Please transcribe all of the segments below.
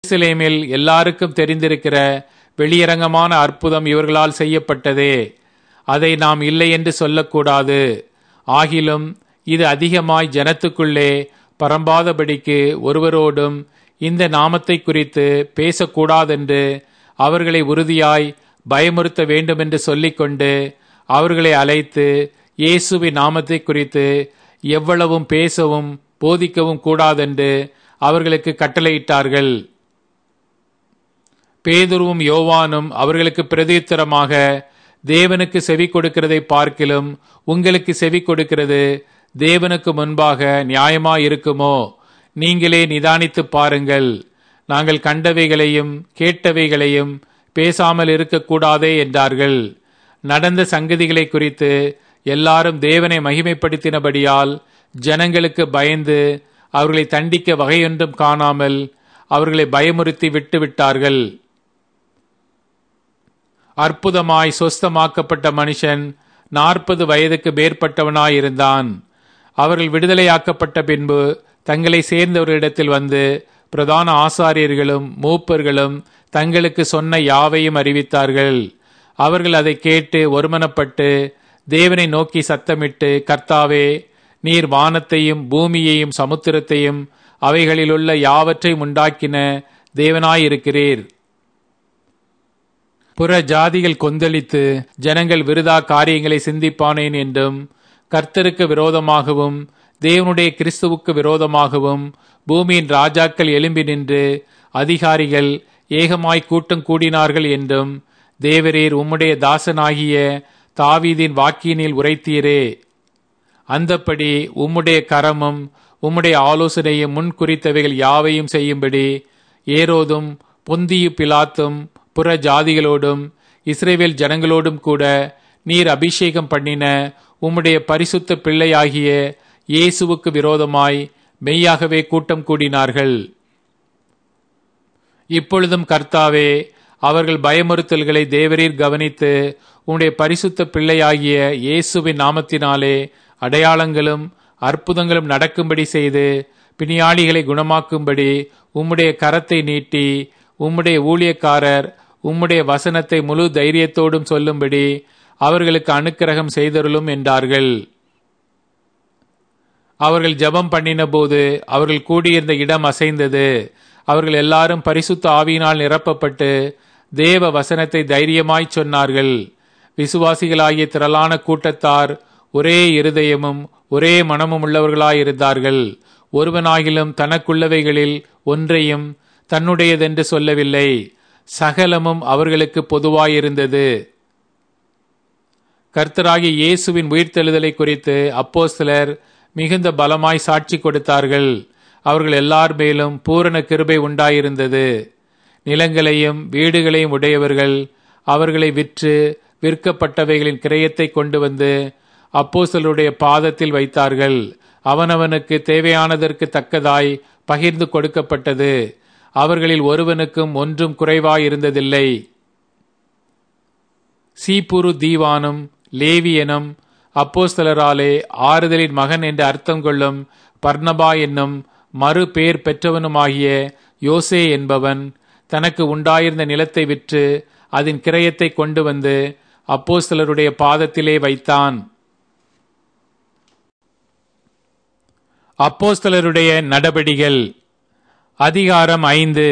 எருசலேமில் எல்லாருக்கும் தெரிந்திருக்கிற வெளியரங்கமான அற்புதம் இவர்களால் செய்யப்பட்டதே. அதை நாம் இல்லை என்று சொல்லக்கூடாது. ஆகிலும் இது அதிகமாய் ஜனத்துக்குள்ளே பரம்பாதபடிக்கு ஒருவரோடும் இந்த நாமத்தை குறித்து பேசக்கூடாதென்று அவர்களை உறுதியாய் பயமுறுத்த வேண்டுமென்று சொல்லிக்கொண்டு அவர்களை அழைத்து இயேசுவின் நாமத்தை குறித்து எவ்வளவும் பேசவும் போதிக்கவும் கூடாதென்று அவர்களுக்கு கட்டளையிட்டார்கள். பேதுருவும் யோவானும் அவர்களுக்கு பிரதியுத்தரமாக, தேவனுக்கு செவி கொடுக்கிறதை பார்க்கிலும் உங்களுக்கு செவி கொடுக்கிறது தேவனுக்கு முன்பாக நியாயமாயிருக்குமோ? நீங்களே நிதானித்து பாருங்கள். நாங்கள் கண்டவைகளையும் கேட்டவைகளையும் பேசாமல் இருக்கக்கூடாதே என்றார்கள். நடந்த சங்கதிகளை குறித்து எல்லாரும் தேவனை மகிமைப்படுத்தினபடியால் ஜனங்களுக்கு பயந்து அவர்களை தண்டிக்க வகையொன்றும் காணாமல் அவர்களை பயமுறுத்தி விட்டுவிட்டார்கள். அற்புதமாய் சொஸ்தமாக்கப்பட்ட மனுஷன் 40 வயதுக்கு மேற்பட்டவனாயிருந்தான். அவர்கள் விடுதலையாக்கப்பட்ட பின்பு தங்களை சேர்ந்தவர்களிடத்தில் வந்து பிரதான ஆசாரியர்களும் மூப்பர்களும் தங்களுக்கு சொன்ன யாவையும் அறிவித்தார்கள். அவர்கள் அதை கேட்டு ஒருமனப்பட்டு தேவனை நோக்கி சத்தமிட்டு, கர்த்தாவே, நீர் வானத்தையும் பூமியையும் சமுத்திரத்தையும் அவைகளிலுள்ள யாவற்றையும் உண்டாக்கின தேவனாயிருக்கிறீர். புற ஜாதிகள் கொந்தளித்து ஜனங்கள் விருதா காரியங்களை சிந்திப்பானேன் என்றும், கர்த்தருக்கு விரோதமாகவும் தேவனுடைய கிறிஸ்துவுக்கு விரோதமாகவும் பூமியின் ராஜாக்கள் எழும்பி நின்று அதிகாரிகள் ஏகமாய் கூட்டம் கூடினார்கள் என்றும் தேவரீர் உம்முடைய தாசனாகிய தாவீதின் வாக்கினில் உரைத்தீரே. அந்தப்படி உம்முடைய கரமும் உம்முடைய ஆலோசனையும் முன் குறித்தவைகள் யாவையும் செய்யும்படி ஏரோதும் பொந்தியு பிலாத்தும் புற ஜாதிகளோடும் இஸ்ரவேல் ஜனங்களோடும் கூட நீர் அபிஷேகம் பண்ணின உம்முடைய பரிசுத்த பிள்ளையாகிய இயேசுவுக்கு விரோதமாய் மெய்யாகவே கூட்டம் கூடினார்கள். இப்பொழுதும் கர்த்தாவே, அவர்கள் பயமுறுத்தல்களை தேவரீர் கவனித்து உம்முடைய பரிசுத்த பிள்ளையாகிய இயேசுவின் நாமத்தினாலே அடையாளங்களும் அற்புதங்களும் நடக்கும்படி செய்து பிணியாளிகளை குணமாக்கும்படி உம்முடைய கரத்தை நீட்டி உம்முடைய ஊழியக்காரர் உம்முடைய வசனத்தை முழு தைரியத்தோடும் சொல்லும்படி அவர்களுக்கு அனுக்கிரகம் செய்தருளும் என்றார்கள். அவர்கள் ஜெபம் பண்ணின போது அவர்கள் கூடியிருந்த இடம் அசைந்தது. அவர்கள் எல்லாரும் பரிசுத்த ஆவியினால் நிரப்பப்பட்டு தேவ வசனத்தை தைரியமாய் சொன்னார்கள். விசுவாசிகளாகிய திரளான கூட்டத்தார் ஒரே இருதயமும் ஒரே மனமும் உள்ளவர்களாயிருந்தார்கள். ஒருவனாகிலும் தனக்குள்ளவைகளில் ஒன்றையும் தன்னுடையதென்று சொல்லவில்லை. சகலமும் அவர்களுக்கு பொதுவாயிருந்தது. கர்த்தராகிய இயேசுவின் உயிர்த்தெழுதலை குறித்து அப்போஸ்தலர் மிகுந்த பலமாய் சாட்சி கொடுத்தார்கள். அவர்கள் எல்லார் மேலும் பூரண கிருபை உண்டாயிருந்தது. நிலங்களையும் வீடுகளையும் உடையவர்கள் அவர்களை விற்று விற்கப்பட்டவைகளின் கிரயத்தை கொண்டு வந்து அப்போஸ்தலருடைய பாதத்தில் வைத்தார்கள். அவனவனுக்கு தேவையானதற்கு தக்கதாய் பகிர்ந்து கொடுக்கப்பட்டது. அவர்களில் ஒருவனுக்கும் ஒன்றும் குறைவாயிருந்ததில்லை. சீப்புரு தீவானும் லேவியனும் அப்போஸ்தலராலே ஆறுதலின் மகன் என்று அர்த்தம் கொள்ளும் பர்னபா என்னும் மறு பேர் பெற்றவனுமாகிய யோசே என்பவன் தனக்கு உண்டாயிருந்த நிலத்தை விற்று அதன் கிரயத்தை கொண்டு வந்து அப்போஸ்தலருடைய பாதத்திலே வைத்தான். அப்போஸ்தலருடைய நடபடிகள் அதிகாரம் 5.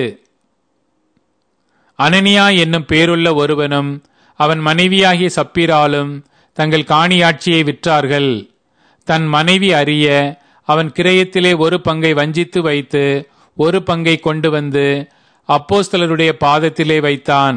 அனனியா என்னும் பேருள்ள ஒருவனும் அவன் மனைவியாகிய சப்பீராலும் தங்கள் காணியாட்சியை விற்றார்கள். தன் மனைவி அறிய அவன் கிரயத்திலே ஒரு பங்கை வஞ்சித்து வைத்து ஒரு பங்கை கொண்டு வந்து அப்போஸ்தலருடைய பாதத்திலே வைத்தான்.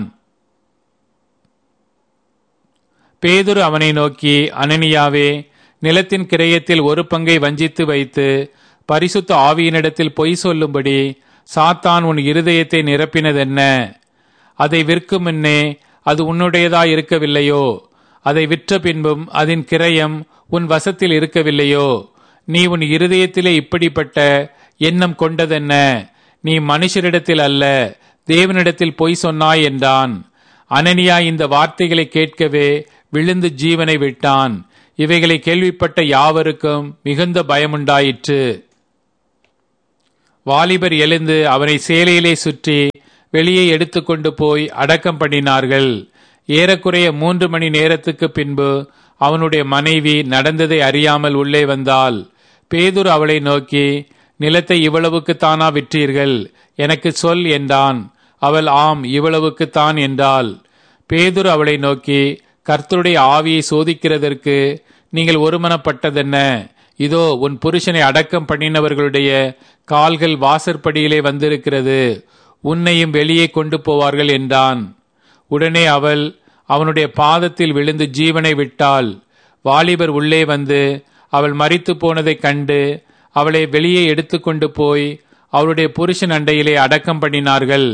பேதுரு அவனை நோக்கி, அனனியாவே, நிலத்தின் கிரயத்தில் ஒரு பங்கை வஞ்சித்து வைத்து பரிசுத்த ஆவியினிடத்தில் பொய் சொல்லும்படி சாத்தான் உன் இருதயத்தை நிரப்பினதென்ன? அதை விற்கும் முன்னே அது உன்னுடையதாய் இருக்கவில்லையோ? அதை விற்ற பின்பும் அதன் கிரயம் உன் வசத்தில் இருக்கவில்லையோ? நீ உன் இருதயத்திலே இப்படிப்பட்ட எண்ணம் கொண்டதென்ன? நீ மனுஷரிடத்தில் அல்ல, தேவனிடத்தில் பொய் சொன்னாய் என்றான். அனனியா இந்த வார்த்தைகளை கேட்கவே விழுந்து ஜீவனை விட்டான். இவைகளை கேள்விப்பட்ட யாவருக்கும் மிகுந்த பயமுண்டாயிற்று. வாலிபர் எழுந்து அவனை சேலையிலே சுற்றி வெளியே எடுத்துக்கொண்டு போய் அடக்கம் பண்ணினார்கள். ஏறக்குறைய 3 மணி நேரத்துக்கு பின்பு அவனுடைய மனைவி நடந்ததை அறியாமல் உள்ளே வந்தாள். பேதுரு அவளை நோக்கி, நிலத்தை இவ்வளவுக்குத்தானா விற்றீர்கள்? எனக்கு சொல் என்றான். அவள், ஆம், இவ்வளவுக்குத்தான் என்றாள். பேதுரு அவளை நோக்கி, கர்த்தருடைய ஆவியை சோதிக்கிறதற்கு நீங்கள் ஒருமனப்பட்டதென்ன? இதோ உன் புருஷனை அடக்கம் பண்ணினவர்களுடைய கால்கள் வாசற்படியிலே வந்திருக்கிறது, உன்னையும் வெளியே கொண்டு போவார்கள் என்றான். உடனே அவள் அவனுடைய பாதத்தில் விழுந்து ஜீவனை விட்டாள். வாலிபர் உள்ளே வந்து அவள் மரித்து போனதைக் கண்டு அவளை வெளியே எடுத்துக்கொண்டு போய் அவளுடைய புருஷன் அண்டையிலே அடக்கம் பண்ணினார்கள்.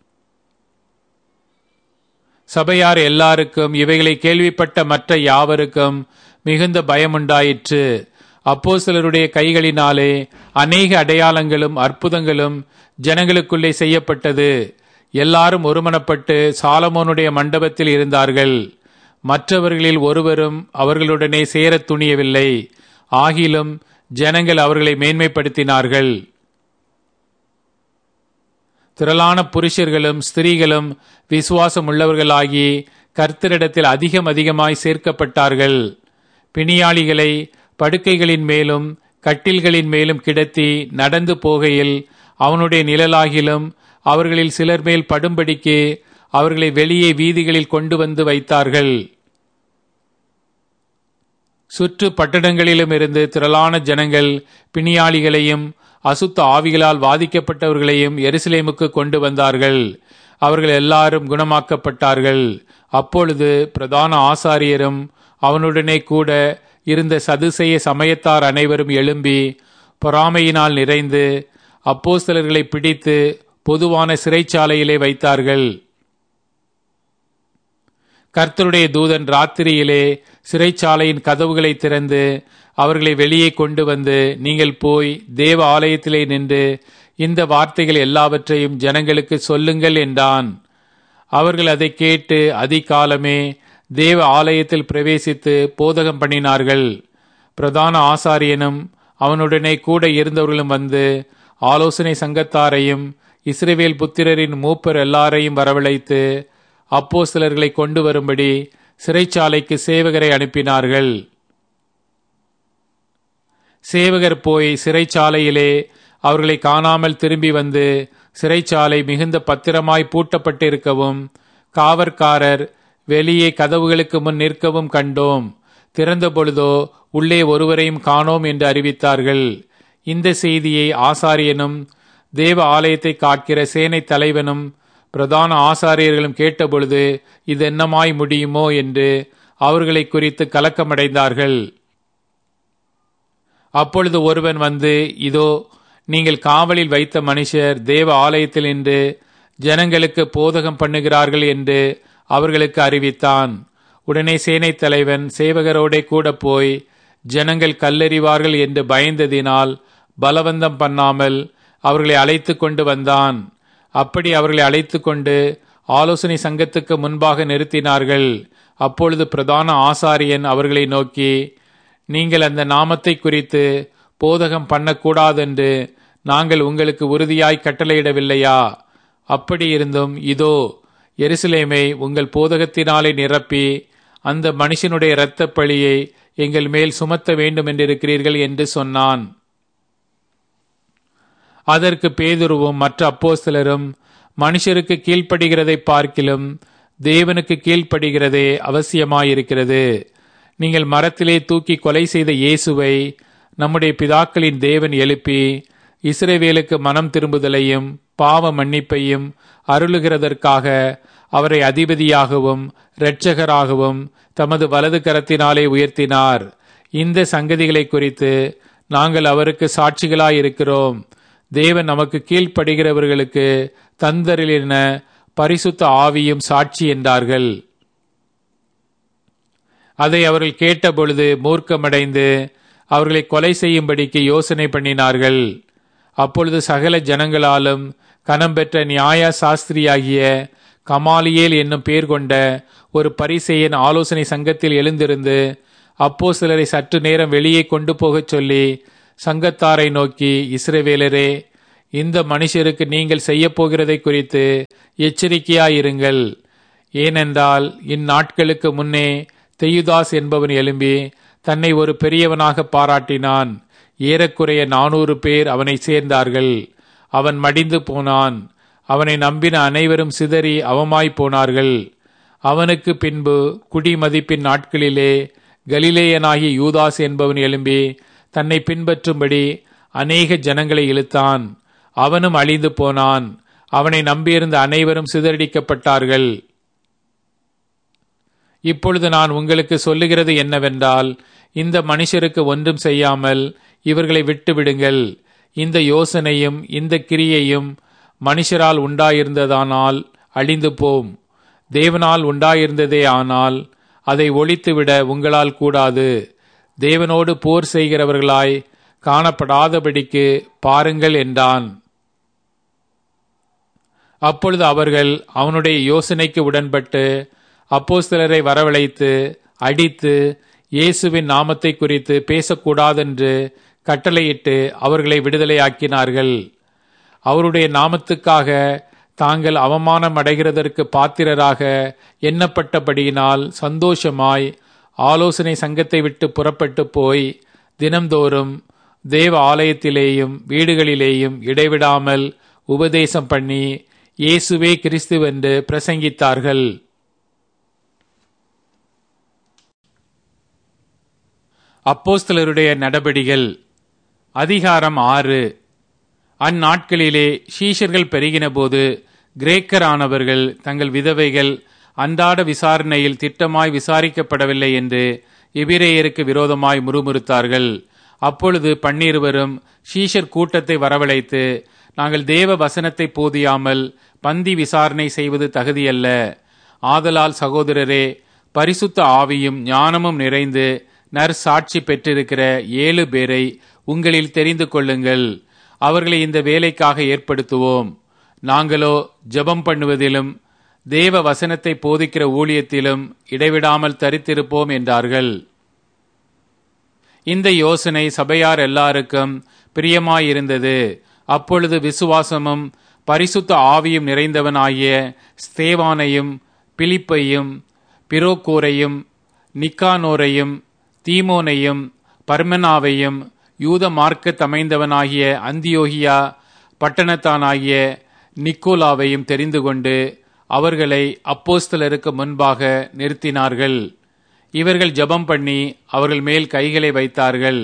சபையார் எல்லாருக்கும் இவைகளை கேள்விப்பட்ட மற்ற யாவருக்கும் மிகுந்த பயமுண்டாயிற்று. அப்போஸ்தலருடைய கைகளினாலே அநேக அடையாளங்களும் அற்புதங்களும் ஜனங்களுக்குள்ளே செய்யப்பட்டது. எல்லாரும் ஒருமனப்பட்டு சாலமோனுடைய மண்டபத்தில் இருந்தார்கள். மற்றவர்களில் ஒருவரும் அவர்களுடனே சேரத் துணியவில்லை. ஆகிலும் ஜனங்கள் அவர்களை மேன்மைப்படுத்தினார்கள். திரளான புருஷர்களும் ஸ்திரீகளும் விசுவாசம் உள்ளவர்களாகி கர்த்தரிடத்தில் அதிகமாய் சேர்க்கப்பட்டார்கள். பிணியாளிகளை படுக்கைகளின் மேலும் கட்டில்களின் மேலும் கிடத்தி நடந்து போகையில் அவனுடைய நிழலாகிலும் அவர்களில் சிலர் மேல் படும்படிக்கு அவர்களை வெளியே வீதிகளில் கொண்டு வந்து வைத்தார்கள். சுற்று பட்டணங்களிலும் இருந்து திரளான ஜனங்கள் பிணியாளிகளையும் அசுத்த ஆவிகளால் வாதிக்கப்பட்டவர்களையும் எருசலேமுக்கு கொண்டு வந்தார்கள். அவர்கள் எல்லாரும் குணமாக்கப்பட்டார்கள். அப்பொழுது பிரதான ஆசாரியரும் அவனுடனே கூட இருந்த சதுசேய சமயத்தார் அனைவரும் எழும்பி பொறாமையினால் நிறைந்து அப்போஸ்தலர்களை பிடித்து பொதுவான சிறைச்சாலையிலே வைத்தார்கள். கர்த்தருடைய தூதன் ராத்திரியிலே சிறைச்சாலையின் கதவுகளை திறந்து அவர்களை வெளியே கொண்டு வந்து, நீங்கள் போய் தேவ ஆலயத்திலே நின்று இந்த வார்த்தைகள் எல்லாவற்றையும் ஜனங்களுக்கு சொல்லுங்கள் என்றான். அவர்கள் அதை கேட்டு அதிகாலமே தேவ ஆலயத்தில் பிரவேசித்து போதகம் பண்ணினார்கள். பிரதான ஆசாரியனும் அவனுடனே கூட இருந்தவர்களும் வந்து ஆலோசனை சங்கத்தாரையும் இஸ்ரவேல் புத்திரரின் மூப்பர் எல்லாரையும் வரவழைத்து அப்போஸ்தலர்களை கொண்டு வரும்படி சிறைச்சாலைக்கு சேவகரை அனுப்பினார்கள். சேவகர் போய் சிறைச்சாலையிலே அவர்களை காணாமல் திரும்பி வந்து சிறைச்சாலை மிகுந்த பத்திரமாய் பூட்டப்பட்டிருக்கவும் காவற்காரர் வெளியே கதவுகளுக்கு முன் நிற்கவும் கண்டோம். திறந்த பொழுதோ உள்ளே ஒருவரையும் காணோம் என்று அறிவித்தார்கள். இந்த செய்தியை ஆசாரியனும் தேவ ஆலயத்தை காக்கிற சேனை தலைவனும் பிரதான ஆசாரியர்களும் கேட்டபொழுது இது என்னமாய் முடியுமோ என்று அவர்களை குறித்து கலக்கமடைந்தார்கள். அப்பொழுது ஒருவன் வந்து, இதோ நீங்கள் காவலில் வைத்த மனுஷர் தேவ ஆலயத்தில் நின்று ஜனங்களுக்கு போதகம் பண்ணுகிறார்கள் என்று அவர்களுக்கு அறிவித்தான். உடனே சேனை தலைவன் சேவகரோடே கூட போய் ஜனங்கள் கல்லெறிவார்கள் என்று பயந்ததினால் பலவந்தம் பண்ணாமல் அவர்களை அழைத்து கொண்டு வந்தான். அப்படி அவர்களை அழைத்து கொண்டு ஆலோசனை சங்கத்துக்கு முன்பாக நிறுத்தினார்கள். அப்பொழுது பிரதான ஆசாரியன் அவர்களை நோக்கி, நீங்கள் அந்த நாமத்தை குறித்து போதகம் பண்ணக்கூடாதென்று நாங்கள் உங்களுக்கு உறுதியாய் கட்டளையிடவில்லையா? அப்படி இருந்தும் இதோ எருசலேமை உங்கள் போதகத்தினாலே நிரப்பி அந்த மனுஷனுடைய இரத்தப் பழியை எங்கள் மேல் சுமத்த வேண்டும் என்றிருக்கிறீர்கள் என்று சொன்னான். அதற்கு பேதுருவும் மற்ற அப்போஸ்தலரும், மனுஷருக்கு கீழ்ப்படுகிறதை பார்க்கிலும் தேவனுக்கு கீழ்ப்படுகிறதே அவசியமாயிருக்கிறது. நீங்கள் மரத்திலே தூக்கி கொலை செய்த இயேசுவை நம்முடைய பிதாக்களின் தேவன் எழுப்பி இஸ்ரவேலுக்கு மனம் திரும்புதலையும் பாவ மன்னிப்பையும் அருளுகிறதற்காக அவரை அதிபதியாகவும் இரட்சகராகவும் தமது வலது கரத்தினாலே உயர்த்தினார். இந்த சங்கதிகளை குறித்து நாங்கள் அவருக்கு சாட்சிகளாயிருக்கிறோம். தேவன் நமக்கு கீழ்ப்படுகிறவர்களுக்கு தந்தரிலின பரிசுத்த ஆவியும் சாட்சி என்றார்கள். அதை அவர்கள் கேட்டபொழுது மூர்க்கமடைந்து அவர்களை கொலை செய்யும்படிக்கு யோசனை பண்ணினார்கள். அப்பொழுது சகல ஜனங்களாலும் கனம் பெற்ற நியாய சாஸ்திரியாகிய கமாலியேல் என்னும் பேர் கொண்ட ஒரு பரிசேயன் ஆலோசனை சங்கத்தில் எழுந்திருந்து அப்போஸ்தலரை சற்று நேரம் வெளியே கொண்டு போகச் சொல்லி சங்கத்தாரை நோக்கி, இஸ்ரவேலரே, இந்த மனுஷருக்கு நீங்கள் செய்யப்போகிறதை குறித்து எச்சரிக்கையாயிருங்கள். ஏனென்றால் இந்நாட்களுக்கு முன்னே தெயுதாஸ் என்பவன் எழும்பி தன்னை ஒரு பெரியவனாக பாராட்டினான். ஏறக்குறைய 400 பேர் அவனை சேர்ந்தார்கள். அவன் மடிந்து போனான். அவனை நம்பின அனைவரும் சிதறி அவமாய்ப் போனார்கள். அவனுக்கு பின்பு குடிமதிப்பின் நாட்களிலே கலிலேயனாகிய யூதாஸ் என்பவன் எழும்பி தன்னை பின்பற்றும்படி அநேக ஜனங்களை இழுத்தான். அவனும் அழிந்து போனான். அவனை நம்பியிருந்த அனைவரும் சிதறடிக்கப்பட்டார்கள். இப்பொழுது நான் உங்களுக்கு சொல்லுகிறது என்னவென்றால், இந்த மனுஷருக்கு ஒன்றும் செய்யாமல் இவர்களை விட்டுவிடுங்கள். இந்த யோசனையும் இந்த கிரியையும் மனுஷரால் உண்டாயிருந்ததானால் அழிந்து போம். தேவனால் உண்டாயிருந்ததே ஆனால் அதை ஒழித்துவிட உங்களால் கூடாது. தேவனோடு போர் செய்கிறவர்களாய் காணப்படாதபடிக்கு பாருங்கள் என்றான். அப்பொழுது அவர்கள் அவனுடைய யோசனைக்கு உடன்பட்டு அப்போஸ்தலரை வரவழைத்து அடித்து இயேசுவின் நாமத்தை குறித்து பேசக்கூடாதென்று கட்டளையிட்டு அவர்களை விடுதலையாக்கினார்கள். அவருடைய நாமத்துக்காக தாங்கள் அவமானம் அடைகிறதற்கு பாத்திரராக எண்ணப்பட்டபடியினால் சந்தோஷமாய் ஆலோசனை சங்கத்தை விட்டு புறப்பட்டு போய் தினம்தோறும் தேவ ஆலயத்திலேயும் வீடுகளிலேயும் இடைவிடாமல் உபதேசம் பண்ணி இயேசுவே கிறிஸ்துவென்று பிரசங்கித்தார்கள். அப்போஸ்தலருடைய நடபடிகள் அதிகாரம் 6. அந்நாட்களிலே சீஷர்கள் பெருகினபோது கிரேக்கரானவர்கள் தங்கள் விதவைகள் அன்றாட விசாரணையில் திட்டமாய் விசாரிக்கப்படவில்லை என்று எபிரேயருக்கு விரோதமாய் முறுமுறுத்தார்கள். அப்பொழுது 12 சீஷர் கூட்டத்தை வரவழைத்து, நாங்கள் தேவ வசனத்தை போதியாமல் பந்தி விசாரணை செய்வது தகுதியல்ல. ஆதலால் சகோதரரே, பரிசுத்த ஆவியும் ஞானமும் நிறைந்து நற்சாட்சி பெற்றிருக்கிற 7 பேரை உங்களில் தெரிந்து கொள்ளுங்கள். அவர்களை இந்த வேலைக்காக ஏற்படுத்துவோம். நாங்களோ ஜெபம் பண்ணுவதிலும் தேவ வசனத்தை போதிக்கிற ஊழியத்திலும் இடைவிடாமல் தரித்திருப்போம் என்றார்கள். இந்த யோசனை சபையார் எல்லாருக்கும் பிரியமாயிருந்தது. அப்பொழுது விசுவாசமும் பரிசுத்த ஆவியும் நிறைந்தவனாகிய ஸ்தேவானையும் பிலிப்பையும் பிரோக்கோரையும் நிக்கானோரையும் தீமோனையும் பர்மெனாவையும் யூத மார்க்கத்தமைந்தவனாகிய அந்தியோகியா பட்டணத்தானாகிய நிக்கோலாவையும் தெரிந்து கொண்டு அவர்களை அப்போஸ்தலருக்கு முன்பாக நிறுத்தினார்கள். இவர்கள் ஜெபம் பண்ணி அவர்கள் மேல் கைகளை வைத்தார்கள்.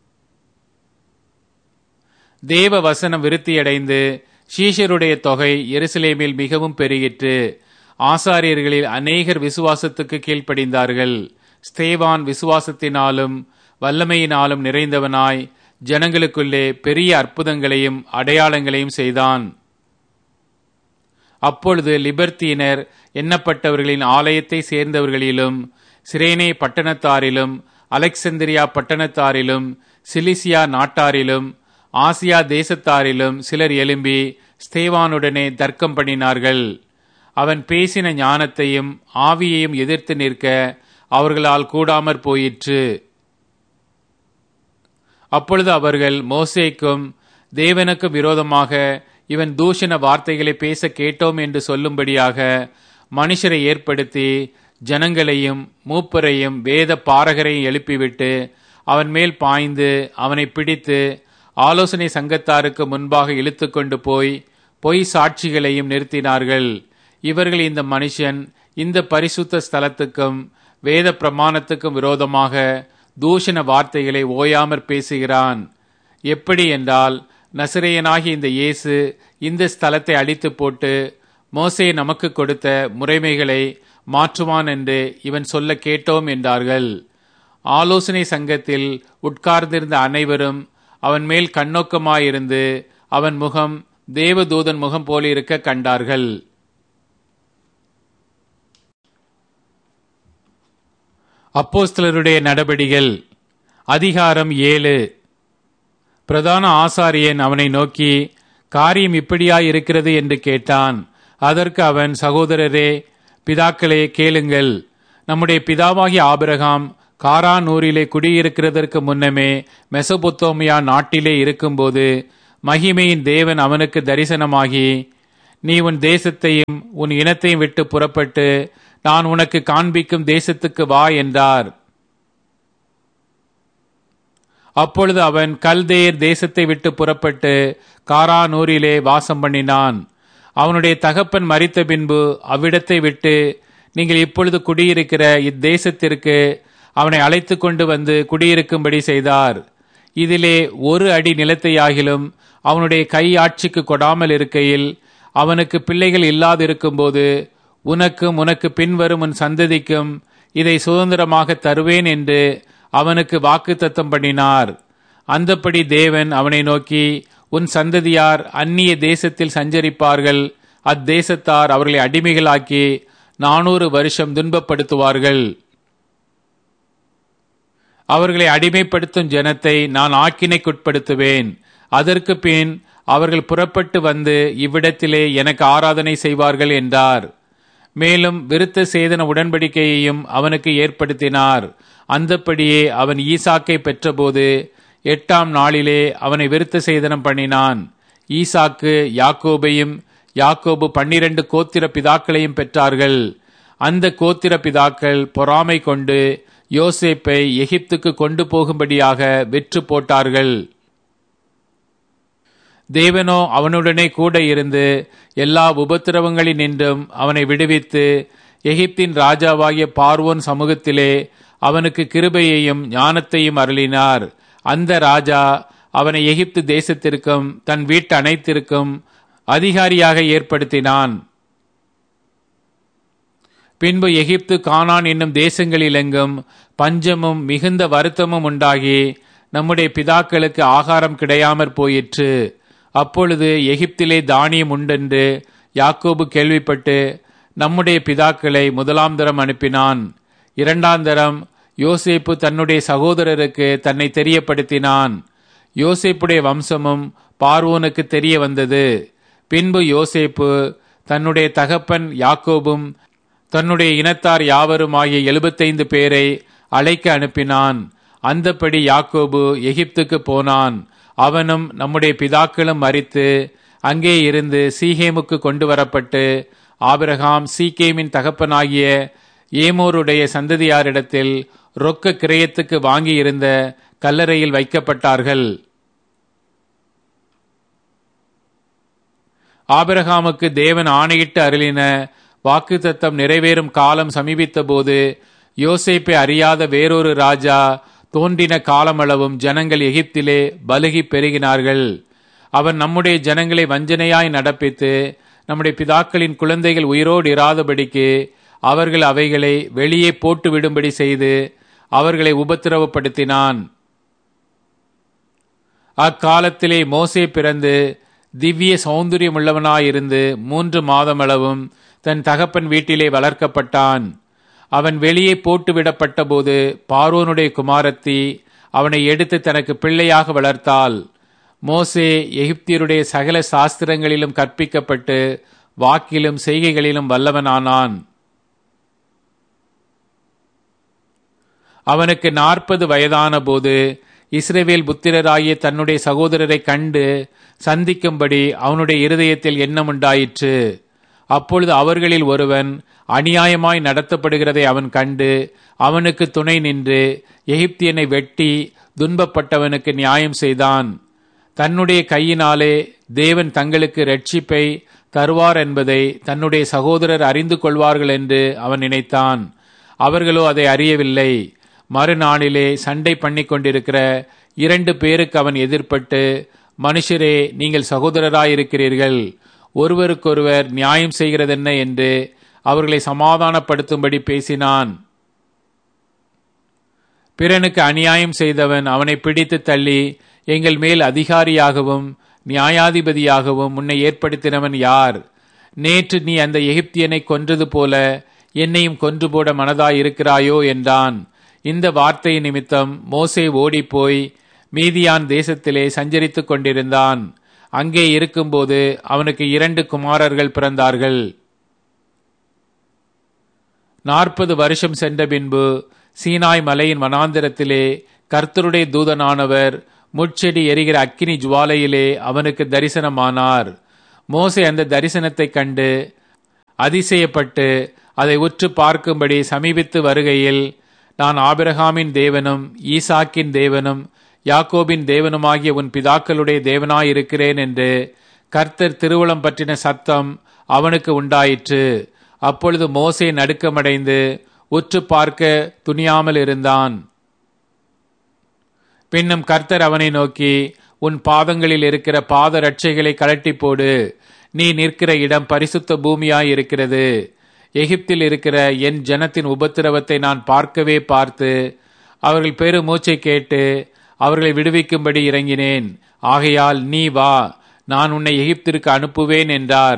தேவ வசனம் விருத்தியடைந்து சீஷருடைய தொகை எருசலேமில் மிகவும் பெருகிற்று. ஆசாரியர்களில் அநேகர் விசுவாசத்துக்கு கீழ்ப்படிந்தார்கள். ஸ்தேவான் விசுவாசத்தினாலும் வல்லமையினாலும் நிறைந்தவனாய் ஜனங்களுக்குள்ளே பெரிய அற்புதங்களையும் அடையாளங்களையும் செய்தான். அப்பொழுது லிபர்த்தீனர் எண்ணப்பட்டவர்களின் ஆலயத்தை சேர்ந்தவர்களிலும் சிரேனே பட்டணத்தாரிலும் அலெக்சந்திரியா பட்டணத்தாரிலும் சிலிசியா நாட்டாரிலும் ஆசியா தேசத்தாரிலும் சிலர் எழும்பி ஸ்தேவானுடனே தர்க்கம் பண்ணினார்கள். அவன் பேசின ஞானத்தையும் ஆவியையும் எதிர்த்து நிற்க அவர்களால் கூடாமற் போயிற்று. அப்பொழுது அவர்கள் மோசேக்கும் தேவனுக்கு விரோதமாக இவன் தூஷண வார்த்தைகளை பேச கேட்டோம் என்று சொல்லும்படியாக மனுஷரை ஏற்படுத்தி ஜனங்களையும் மூப்பரையும் வேத பாரகரையும் எழுப்பிவிட்டு அவன் மேல் பாய்ந்து அவனை பிடித்து ஆலோசனை சங்கத்தாருக்கு முன்பாக இழுத்து கொண்டு போய் பொய் சாட்சிகளையும் நிறுத்தினார்கள். இவர்கள் இந்த மனுஷன் இந்த பரிசுத்த ஸ்தலத்துக்கும் வேத பிரமாணத்துக்கும் விரோதமாக தூஷண வார்த்தைகளை ஓயாமற் பேசுகிறான். எப்படி என்றால், நசரேயனாகிய இந்த இயேசு இந்த ஸ்தலத்தை அழித்து போட்டு மோசே நமக்கு கொடுத்த முறைமைகளை மாற்றுவான் என்று இவன் சொல்ல கேட்டோம் என்றார்கள். ஆலோசனை சங்கத்தில் உட்கார்ந்திருந்த அனைவரும் அவன் மேல் கண்ணோக்கமாயிருந்து அவன் முகம் தேவதூதன் முகம் போலிருக்க கண்டார்கள். அப்போஸ்தலருடைய நடபடிகள் அதிகாரம் 7. பிரதான ஆசாரியன் அவனை நோக்கி, காரியம் இப்படியாயிருக்கிறது என்று கேட்டான். அதற்கு அவன், சகோதரரே, பிதாக்களே, கேளுங்கள். நம்முடைய பிதாவாகிய ஆபிரகாம் காரானூரிலே குடியிருக்கிறதற்கு முன்னமே மெசொப்பொத்தோமியா நாட்டிலே இருக்கும்போது மகிமையின் தேவன் அவனுக்கு தரிசனமாகி, நீ உன் தேசத்தையும் உன் இனத்தையும் விட்டு புறப்பட்டு நான் உனக்கு காண்பிக்கும் தேசத்துக்கு வா என்றார். அப்பொழுது அவன் கல்தேயர் தேசத்தை விட்டு புறப்பட்டு காரானூரிலே வாசம் பண்ணினான். அவனுடைய தகப்பன் மரித்த பின்பு அவ்விடத்தை விட்டு, நீங்கள் இப்பொழுது குடியிருக்கிற இத்தேசத்திற்கு அவனை அழைத்து கொண்டு வந்து குடியிருக்கும்படி செய்தார். இதிலே ஒரு அடி நிலத்தையாகிலும் அவனுடைய கை ஆட்சிக்கு கொடாமல் இருக்கையில், அவனுக்கு பிள்ளைகள் இல்லாதிருக்கும்போது உனக்கும் உனக்கு பின்வரும் உன் சந்ததிக்கும் இதை சுதந்திரமாக தருவேன் என்று அவனுக்கு வாக்குத்தத்தம் பண்ணினார். அந்தப்படி தேவன் அவனை நோக்கி, உன் சந்ததியார் அந்நிய தேசத்தில் சஞ்சரிப்பார்கள், அத்தேசத்தார் அவர்களை அடிமைகளாக்கி 400 வருஷம் துன்பப்படுத்துவார்கள். அவர்களை அடிமைப்படுத்தும் ஜனத்தை நான் ஆக்கினைக்குட்படுத்துவேன். அதற்கு பின் அவர்கள் புறப்பட்டு வந்து இவ்விடத்திலே எனக்கு ஆராதனை செய்வார்கள் என்றார். மேலும் விருத்த சேதன உடன்படிக்கையையும் அவனுக்கு ஏற்படுத்தினார். அந்தப்படியே அவன் ஈசாக்கை பெற்றபோது 8ஆம் நாளிலே அவனை விருத்த சேதனம் பண்ணினான். ஈசாக்கு யாக்கோபையும், யாக்கோபு 12 கோத்திர பிதாக்களையும் பெற்றார்கள். அந்த கோத்திர பிதாக்கள் பொறாமை கொண்டு யோசேப்பை எகிப்துக்கு கொண்டு போகும்படியாக விற்று போட்டார்கள். தேவனோ அவனுடனே கூட இருந்து எல்லா உபத்திரவங்களினின்றும் அவனை விடுவித்து எகிப்தின் ராஜாவாகிய பார்வோன் சமூகத்திலே அவனுக்கு கிருபையையும் ஞானத்தையும் அருளினார். அந்த ராஜா அவனை எகிப்து தேசத்திற்கும் தன் வீட்டு அனைத்திற்கும் அதிகாரியாக ஏற்படுத்தினான். பின்பு எகிப்து, கானான் என்னும் தேசங்களிலெங்கும் பஞ்சமும் மிகுந்த வருத்தமும் உண்டாகி நம்முடைய பிதாக்களுக்கு ஆகாரம் கிடையாமற் போயிற்று. அப்பொழுது எகிப்திலே தானியம் உண்டென்று யாக்கோபு கேள்விப்பட்டு நம்முடைய பிதாக்களை 1ஆம் தரம் அனுப்பினான். 2ஆம் தரம் யோசேப்பு தன்னுடைய சகோதரருக்கு தன்னை தெரியப்படுத்தினான். யோசேப்புடைய வம்சமும் பார்வோனுக்கு தெரிய வந்தது. பின்பு யோசேப்பு தன்னுடைய தகப்பன் யாக்கோபும் தன்னுடைய இனத்தார் யாவருமாகிய 75 பேரை அழைக்க அனுப்பினான். அந்தப்படி யாக்கோபு எகிப்துக்கு போனான். அவனும் நம்முடைய பிதாக்களும் மரித்து அங்கே இருந்து சீகேமுக்கு கொண்டு வரப்பட்டு ஆபிரகாம் சீகேமின் தகப்பனாகிய ஏமோருடைய சந்ததியாரிடத்தில் ரொக்க கிரயத்துக்கு வாங்கியிருந்த கல்லறையில் வைக்கப்பட்டார்கள். ஆபிரகாமுக்கு தேவன் ஆணையிட்டு அருளின வாக்குத்தத்தம் நிறைவேறும் காலம் சமீபித்த போது யோசேப்பை அறியாத வேறொரு ராஜா தோன்றின காலமளவும் ஜனங்கள் எகிப்திலே பலுகி பெருகினார்கள். அவன் நம்முடைய ஜனங்களை வஞ்சனையாய் நடப்பித்து நம்முடைய பிதாக்களின் குழந்தைகள் உயிரோடு இராதபடிக்கு அவர்கள் அவைகளை வெளியே போட்டு விடும்படி செய்து அவர்களை உபத்திரவப்படுத்தினான். அக்காலத்திலே மோசே பிறந்து திவ்ய சௌந்தரியமுள்ளவனாயிருந்து 3 மாதமளவும் தன் தகப்பன் வீட்டிலே வளர்க்கப்பட்டான். அவன் வெளியே போட்டுவிடப்பட்ட போது பார்வோனுடைய குமாரத்தி அவனை எடுத்து தனக்கு பிள்ளையாக வளர்த்தாள். மோசே எகிப்தியருடைய சகல சாஸ்திரங்களிலும் கற்பிக்கப்பட்டு வாக்கிலும் செய்கைகளிலும் வல்லவனானான். அவனுக்கு 40 வயதான போது இஸ்ரவேல் புத்திரராகிய தன்னுடைய சகோதரரை கண்டு சந்திக்கும்படி அவனுடைய இருதயத்தில் எண்ணம் உண்டாயிற்று. அப்பொழுது அவர்களில் ஒருவன் அநியாயமாய் நடத்தப்படுகிறதை அவன் கண்டு அவனுக்கு துணை நின்று எகிப்தியனை வெட்டி துன்பப்பட்டவனுக்கு நியாயம் செய்தான். தன்னுடைய கையினாலே தேவன் தங்களுக்கு இரட்சிப்பை தருவார் என்பதை தன்னுடைய சகோதரர் அறிந்து கொள்வார்கள் என்று அவன் நினைத்தான். அவர்களோ அதை அறியவில்லை. மறுநாளிலே சண்டை பண்ணி கொண்டிருக்கிற 2 பேருக்கு அவன் எதிர்பட்டு, மனுஷரே, நீங்கள் சகோதரராயிருக்கிறீர்கள், ஒருவருக்கொருவர் நியாயம் செய்கிறதென்ன என்று அவர்களை சமாதானப்படுத்தும்படி பேசினான். பிறனுக்கு அநியாயம் செய்தவன் அவனை பிடித்து தள்ளி, எங்கள் மேல் அதிகாரியாகவும் நியாயாதிபதியாகவும் உன்னை ஏற்படுத்தினவன் யார்? நேற்று நீ அந்த எகிப்தியனை கொன்றது போல என்னையும் கொன்று போட மனதாயிருக்கிறாயோ என்றான். இந்த வார்த்தை நிமித்தம் மோசே ஓடிப்போய் மீதியான் தேசத்திலே சஞ்சரித்துக் கொண்டிருந்தான். அங்கே இருக்கும்போது அவனுக்கு 2 குமாரர்கள் பிறந்தார்கள். 40 வருஷம் சென்ற பின்பு சீனாய் மலையின் வனாந்திரத்திலே கர்த்தருடைய தூதனானவர் முட்செடி எரிகிற அக்கினி ஜுவாலையிலே அவனுக்கு தரிசனமானார். மோசே அந்த தரிசனத்தை கண்டு அதிசயப்பட்டு அதை உற்று பார்க்கும்படி சமீபித்து வருகையில், நான் ஆபிரகாமின் தேவனும் ஈசாக்கின் தேவனும் யாக்கோபின் தேவனுமாகிய உன் பிதாக்களுடைய தேவனாயிருக்கிறேன் என்று கர்த்தர் திருவுளம் பற்றின சத்தம் அவனுக்கு உண்டாயிற்று. அப்பொழுது மோசே நடுக்கமடைந்து உற்று பார்க்க துணியாமல் இருந்தான். பின்னும் கர்த்தர் அவனை நோக்கி, உன் பாதங்களில் இருக்கிற பாத ரட்சைகளை கழட்டி போடு. நீ நிற்கிற இடம் பரிசுத்த பூமியாயிருக்கிறது. எகிப்தில் இருக்கிற என் ஜனத்தின் உபத்திரவத்தை நான் பார்க்கவே பார்த்து அவர்கள் பெரு மூச்சை கேட்டு அவர்களை விடுவிக்கும்படி இறங்கினேன். ஆகையால் நீ வா, நான் உன்னை எகிப்திற்கு அனுப்புவேன் என்றார்.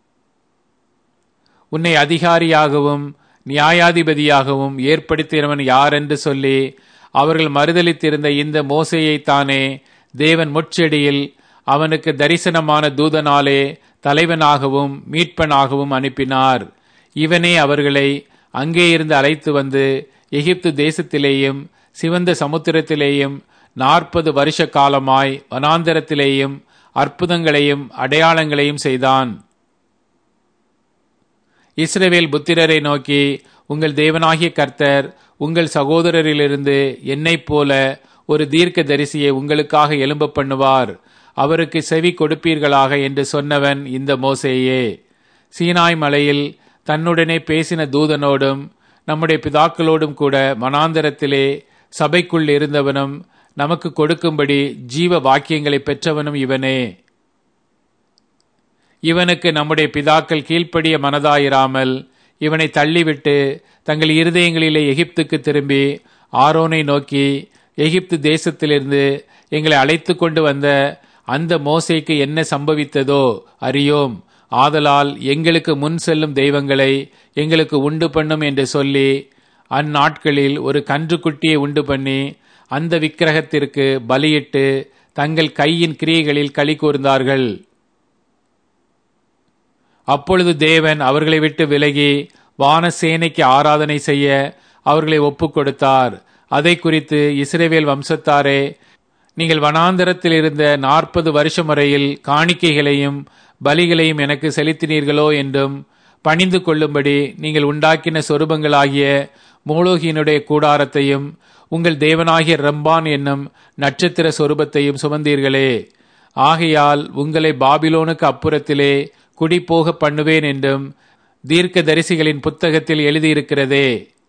உன்னை அதிகாரியாகவும் நியாயாதிபதியாகவும் ஏற்படுத்தினவன் யார் என்று சொல்லி அவர்கள் மறுதலித்திருந்த இந்த மோசேயைத்தானே தேவன் முட்செடியில் அவனுக்கு தரிசனமான தூதனாலே தலைவனாகவும் மீட்பனாகவும் அனுப்பினார். இவனே அவர்களை அங்கே இருந்து அழைத்து வந்து எகிப்து தேசத்திலேயும் சிவந்த சமுத்திரத்திலேயும் 40 வருஷ காலமாய் வனாந்தரத்திலேயும் அற்புதங்களையும் அடையாளங்களையும் செய்தான். இஸ்ரவேல் புத்திரரை நோக்கி, உங்கள் தேவனாகிய கர்த்தர் உங்கள் சகோதரரிலிருந்து என்னைப் போல ஒரு தீர்க்க தரிசியை உங்களுக்காக எழும்ப பண்ணுவார். அவருக்கு செவி கொடுப்பீர்களாக என்று சொன்னவன் இந்த மோசேயே. சீனாய் மலையில் தன்னுடனே பேசின தூதனோடும் நம்முடைய பிதாக்களோடும் கூட வனாந்தரத்திலே சபைக்குள் இருந்தவனும் நமக்கு கொடுக்கும்படி ஜீவ வாக்கியங்களை பெற்றவனும் இவனே. இவனுக்கு நம்முடைய பிதாக்கள் கீழ்ப்படிய மனதாயிராமல் இவனை தள்ளிவிட்டு தங்கள் இருதயங்களிலே எகிப்துக்கு திரும்பி ஆரோனை நோக்கி, எகிப்து தேசத்திலிருந்து எங்களை அழைத்து கொண்டு வந்த அந்த மோசேக்கு என்ன சம்பவித்ததோ அறியோம். ஆதலால் எங்களுக்கு முன் செல்லும் தெய்வங்களை எங்களுக்கு உண்டு பண்ணும் என்று சொல்லி அந்நாட்களில் ஒரு கன்றுக்குட்டியை உண்டு பண்ணி அந்த விக்கிரகத்திற்கு பலியிட்டு தங்கள் கையின் கிரியைகளில் களி கூர்ந்தார்கள். அப்பொழுது தேவன் அவர்களை விட்டு விலகி வானசேனைக்கு ஆராதனை செய்ய அவர்களை ஒப்புக் கொடுத்தார். அதை குறித்து இஸ்ரவேல் வம்சத்தாரே, நீங்கள் வனாந்தரத்தில் இருந்த 40 வருஷம் வரையில் காணிக்கைகளையும் பலிகளையும் எனக்கு செலுத்தினீர்களோ என்றும், பணிந்து கொள்ளும்படி நீங்கள் உண்டாக்கின சொரூபங்களாகிய மோலோகியினுடைய கூடாரத்தையும் உங்கள் தேவனாகிய ரம்பான் என்னும் நட்சத்திர சொரூபத்தையும் சுமந்தீர்களே. ஆகையால் உங்களை பாபிலோனுக்கு அப்புறத்திலே குடிபோக பண்ணுவேன் என்றும் தீர்க்க தரிசிகளின் புத்தகத்தில் எழுதியிருக்கிறதே.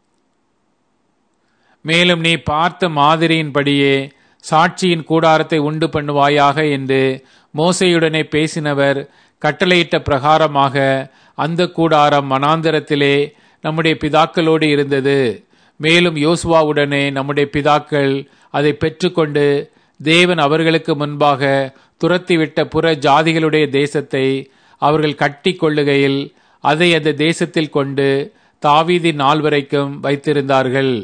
மேலும் நீ பார்த்த மாதிரியின்படியே சாட்சியின் கூடாரத்தை உண்டு பண்ணுவாயாக என்று மோசேயுடனே பேசினவர் கட்டளையிட்ட பிரகாரமாக அந்த கூடாரம் வனாந்தரத்திலே நம்முடைய பிதாக்களோடு இருந்தது. மேலும் யோசுவாவுடனே நம்முடைய பிதாக்கள் அதை பெற்றுக்கொண்டு தேவன் அவர்களுக்கு முன்பாக துரத்திவிட்ட புற ஜாதிகளுடைய தேசத்தை அவர்கள் கட்டி கொள்ளுகையில் அதை அந்த தேசத்தில் கொண்டு தாவீதின் நாள் வரைக்கும் வைத்திருந்தார்கள்.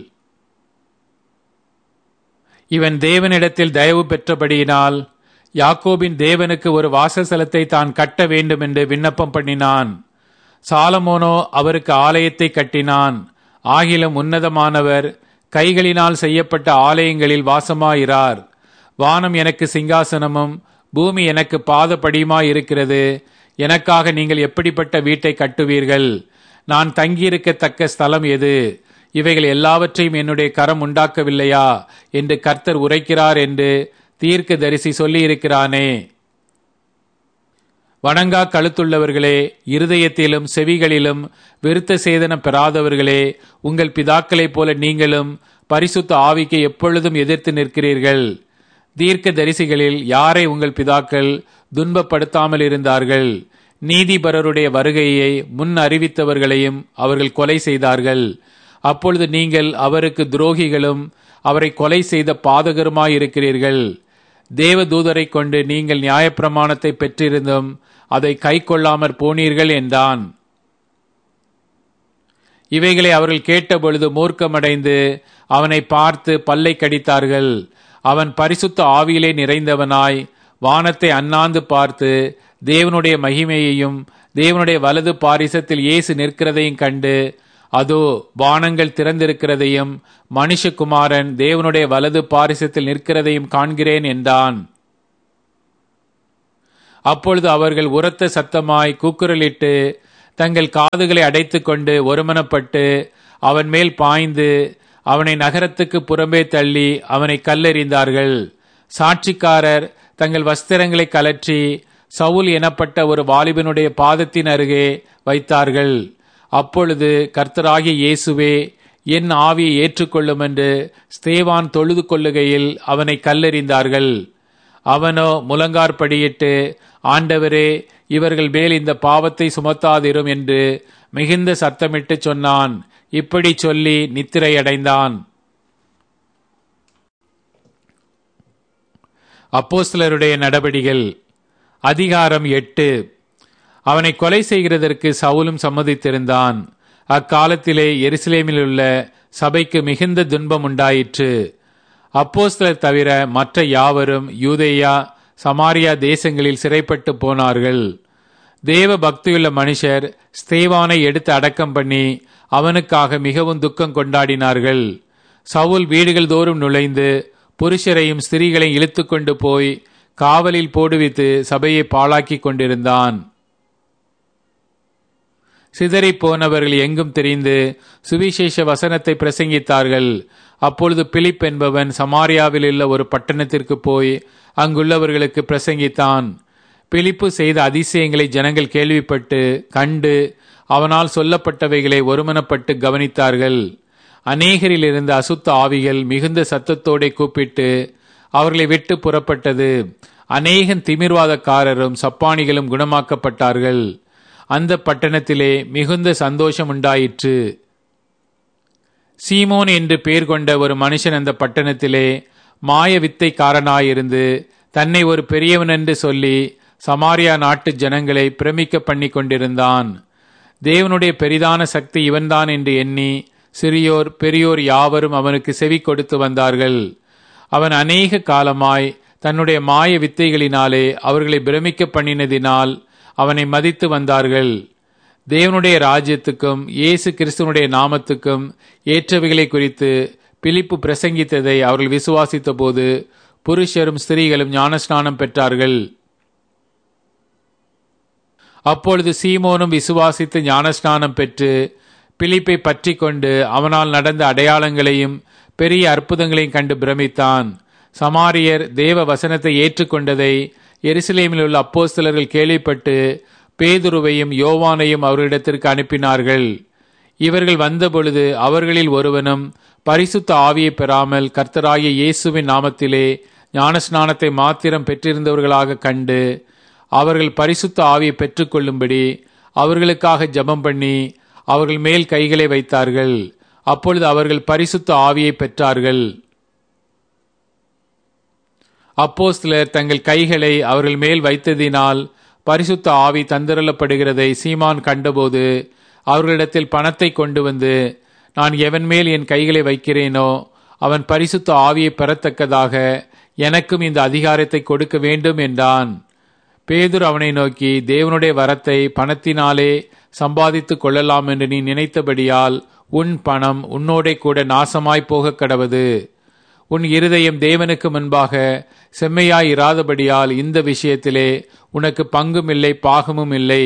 இவன் தேவனிடத்தில் தயவு பெற்றபடியினால் யாக்கோபின் தேவனுக்கு ஒரு வாசஸ்தலத்தை தான் கட்ட வேண்டும் என்று விண்ணப்பம் பண்ணினான். சாலமோனோ அவருக்கு ஆலயத்தை கட்டினான். ஆகிலும் உன்னதமானவர் கைகளினால் செய்யப்பட்ட ஆலயங்களில் வாசமாயிரார். வானம் எனக்கு சிங்காசனமும் பூமி எனக்கு பாதப்படியுமாயிருக்கிறது. எனக்காக நீங்கள் எப்படிப்பட்ட வீட்டை கட்டுவீர்கள்? நான் தங்கியிருக்கத்தக்க ஸ்தலம் எது? இவைகள் எல்லாவற்றையும் என்னுடைய கரம் உண்டாக்கவில்லையா என்று கர்த்தர் உரைக்கிறார் என்று தீர்க்க தரிசி சொல்லியிருக்கிறானே. வணங்கா கழுத்துள்ளவர்களே, இருதயத்திலும் செவிகளிலும் விருத்த சேதனம் பெறாதவர்களே, உங்கள் பிதாக்களைப் போல நீங்களும் பரிசுத்த ஆவிக்கு எப்பொழுதும் எதிர்த்து நிற்கிறீர்கள். தீர்க்க தரிசிகளில் யாரை உங்கள் பிதாக்கள் துன்பப்படுத்தாமல் இருந்தார்கள்? நீதிபரருடைய வருகையை முன் அறிவித்தவர்களையும் அவர்கள் கொலை செய்தார்கள். அப்பொழுது நீங்கள் அவருக்கு துரோகிகளும் அவரை கொலை செய்த பாதகருமாயிருக்கிறீர்கள். தேவதூதரை கொண்டு நீங்கள் நியாயப்பிரமாணத்தை பெற்றிருந்தும் அதை கை கொள்ளாமற் போனீர்கள் என்றான். இவைகளை அவர்கள் கேட்டபொழுது மூர்க்கமடைந்து அவனை பார்த்து பல்லை கடித்தார்கள். அவன் பரிசுத்த ஆவியிலே நிறைந்தவனாய் வானத்தை அண்ணாந்து பார்த்து தேவனுடைய மகிமையையும் தேவனுடைய வலது பாரிசத்தில் இயேசு நிற்கிறதையும் கண்டு அதோ வானங்கள் திறந்திருக்கிறதையும் மனுஷகுமாரன் தேவனுடைய வலது பாரிசத்தில் நிற்கிறதையும் காண்கிறேன் என்றான். அப்பொழுது அவர்கள் உரத்த சத்தமாய் கூக்குரலிட்டு தங்கள் காதுகளை அடைத்துக் கொண்டு ஒருமனப்பட்டு அவன் மேல் பாய்ந்து அவனை நகரத்துக்கு புறம்பே தள்ளி அவனை கல்லெறிந்தார்கள். சாட்சிக்காரர் தங்கள் வஸ்திரங்களை கலற்றி சவுல் எனப்பட்ட ஒரு வாலிபனுடைய பாதத்தின் அருகே வைத்தார்கள். அப்பொழுது கர்த்தராகிய இயேசுவே, என் ஆவியை ஏற்றுக்கொள்ளும் என்று ஸ்தேவான் தொழுது கொள்ளுகையில் அவனை கல்லெறிந்தார்கள். அவனோ முழங்கார்படியிட்டு, ஆண்டவரே, இவர்கள் மேல் இந்த பாவத்தை சுமத்தாதிரும் என்று மிகுந்த சத்தமிட்டு சொன்னான். இப்படி சொல்லி நித்திரையடைந்தான். அப்போஸ்தலருடைய நடபடிகள் அதிகாரம் 8. அவனை கொலை செய்கிறதற்கு சவுலும் சம்மதித்திருந்தான். அக்காலத்திலே எருசலேமில் உள்ள சபைக்கு மிகுந்த துன்பம் உண்டாயிற்று. அப்போஸ்தலர் தவிர மற்ற யாவரும் யூதேயா சமாரியா தேசங்களில் சிறைப்பட்டு போனார்கள். தேவ பக்தியுள்ள மனுஷர் ஸ்தேவானை எடுத்து அடக்கம் பண்ணி அவனுக்காக மிகவும் துக்கம் கொண்டாடினார்கள். சவுல் வீடுகள் தோறும் நுழைந்து புருஷரையும் ஸ்திரீகளையும் இழுத்து கொண்டு போய் காவலில் போடுவித்து சபையை பாழாக்கி கொண்டிருந்தான். சிதறி போனவர்கள் எங்கும் தெரிந்து சுவிசேஷ வசனத்தை பிரசங்கித்தார்கள். அப்பொழுது பிலிப் என்பவன் சமாரியாவில் உள்ள ஒரு பட்டணத்திற்கு போய் அங்குள்ளவர்களுக்கு பிரசங்கித்தான். பிலிப்பு செய்த அதிசயங்களை ஜனங்கள் கேள்விப்பட்டு கண்டு அவனால் சொல்லப்பட்டவைகளை ஒருமனப்பட்டு கவனித்தார்கள். அநேகரில் இருந்த அசுத்த ஆவிகள் மிகுந்த சத்தத்தோടെ கூப்பிட்டு அவர்களை விட்டு புறப்பட்டது. அநேகன் திமிர்வாதக்காரரும் சப்பானிகளும் குணமாக்கப்பட்டார்கள். அந்த பட்டணத்திலே மிகுந்த சந்தோஷம் உண்டாயிற்று. சீமோன் என்று பெயர் கொண்ட ஒரு மனுஷன் அந்த பட்டணத்திலே மாய வித்தைக்காரனாயிருந்து தன்னை ஒரு பெரியவன் என்று சொல்லி சமாரியா நாட்டு ஜனங்களை பிரமிக்க பண்ணி கொண்டிருந்தான். தேவனுடைய பெரிதான சக்தி இவன்தான் என்று எண்ணி சிறியோர் பெரியோர் யாவரும் அவனுக்கு செவி கொடுத்து வந்தார்கள். அவன் அநேக காலமாய் தன்னுடைய மாய வித்தைகளினாலே அவர்களை பிரமிக்க பண்ணினதினால் அவனை மதித்து வந்தார்கள். தேவனுடைய ராஜ்யத்துக்கும் இயேசு கிறிஸ்துவனுடைய நாமத்துக்கும் ஏற்றவைகளை குறித்து பிலிப்பு பிரசங்கித்ததை அவர்கள் விசுவாசித்த போது புருஷரும் ஸ்திரீகளும் ஞானஸ்நானம் பெற்றார்கள். அப்பொழுது சீமோனும் விசுவாசித்து ஞானஸ்நானம் பெற்று பிலிப்பை பற்றி கொண்டு அவனால் நடந்த அடையாளங்களையும் பெரிய அற்புதங்களையும் கண்டு பிரமித்தான். சமாரியர் தேவ வசனத்தை ஏற்றுக்கொண்டதை எருசலேமில் உள்ள அப்போஸ்தலர்கள் கேள்விப்பட்டு பேதுருவையும் யோவானையும் அவர்களிடத்திற்கு அனுப்பினார்கள். இவர்கள் வந்தபொழுது அவர்களில் ஒருவனும் பரிசுத்த ஆவியை பெறாமல் கர்த்தராகிய இயேசுவின் நாமத்திலே ஞானஸ்நானத்தை மாத்திரம் பெற்றிருந்தவர்களாக கண்டு அவர்கள் பரிசுத்த ஆவியை பெற்றுக்கொள்ளும்படி அவர்களுக்காக ஜெபம் பண்ணி அவர்கள் மேல் கைகளை வைத்தார்கள். அப்பொழுது அவர்கள் பரிசுத்த ஆவியை பெற்றார்கள். அப்போஸ்தலர் தங்கள் கைகளை அவர்கள் மேல் வைத்ததினால் பரிசுத்த ஆவி தந்திரலப்படுகிறதை சீமான் கண்டபோது அவர்களிடத்தில் பணத்தை கொண்டு வந்து, நான் எவன் மேல் என் கைகளை வைக்கிறேனோ அவன் பரிசுத்த ஆவியை பெறத்தக்கதாக எனக்கும் இந்த அதிகாரத்தை கொடுக்க வேண்டும் என்றான். பேதுரு அவனை நோக்கி, தேவனுடைய வரத்தை பணத்தினாலே சம்பாதித்துக் கொள்ளலாம் என்று நீ நினைத்தபடியால் உன் பணம் உன்னோடே கூட நாசமாய் போக கடவது. உன் இருதயம் தேவனுக்கு முன்பாக செம்மையாய் இராதபடியால் இந்த விஷயத்திலே உனக்கு பங்கும் இல்லை பாகமும் இல்லை.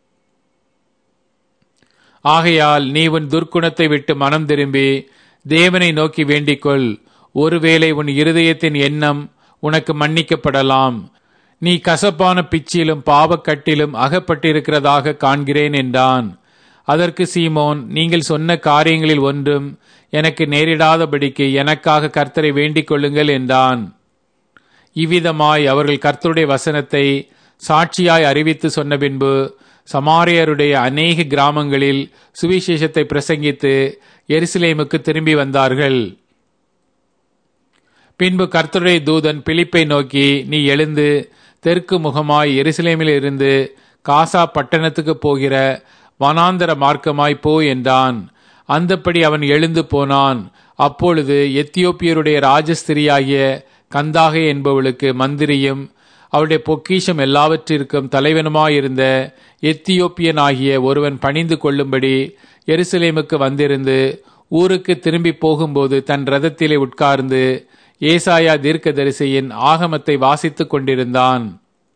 ஆகையால் நீ உன் துர்க்குணத்தை விட்டு மனம் திரும்பி தேவனை நோக்கி வேண்டிக்கொள். ஒருவேளை உன் இருதயத்தின் எண்ணம் உனக்கு மன்னிக்கப்படலாம். நீ கசப்பான பிச்சிலும் பாவக்கட்டிலும் அகப்பட்டிருக்கிறதாக காண்கிறேன் என்றான். அதற்கு சீமோன், நீங்கள் சொன்ன காரியங்களில் ஒன்றும் எனக்கு நேரிடாதபடிக்கு எனக்காக கர்த்தரை வேண்டிக் கொள்ளுங்கள் என்றான். இவ்விதமாய் அவர்கள் கர்த்தருடைய வசனத்தை சாட்சியாய் அறிவித்து சொன்ன பின்பு சமாரியருடைய அநேக கிராமங்களில் சுவிசேஷத்தை பிரசங்கித்து எருசலேமுக்கு திரும்பி வந்தார்கள். பின்பு கர்த்தருடைய தூதன் பிலிப்பை நோக்கி, நீ எழுந்து தெற்கு முகமாய் எருசலேமில் இருந்து காசா பட்டணத்துக்கு போகிற வனாந்தர மார்க்கமாய் போ என்றான். அந்தப்படி அவன் எழுந்து போனான். அப்பொழுது எத்தியோப்பியருடைய ராஜஸ்திரியாகிய கந்தாகே என்பவளுக்கு மந்திரியும் அவருடைய பொக்கிஷம் எல்லாவற்றிற்கும் தலைவனுமாயிருந்த எத்தியோப்பியனாகிய ஒருவன் பணிந்து கொள்ளும்படி எருசலேமுக்கு வந்திருந்து ஊருக்கு திரும்பி போகும்போது தன் ரதத்திலே உட்கார்ந்து ஏசாயா தீர்க்கதரிசியின் ஆகமத்தை வாசித்துக் கொண்டிருந்தான்.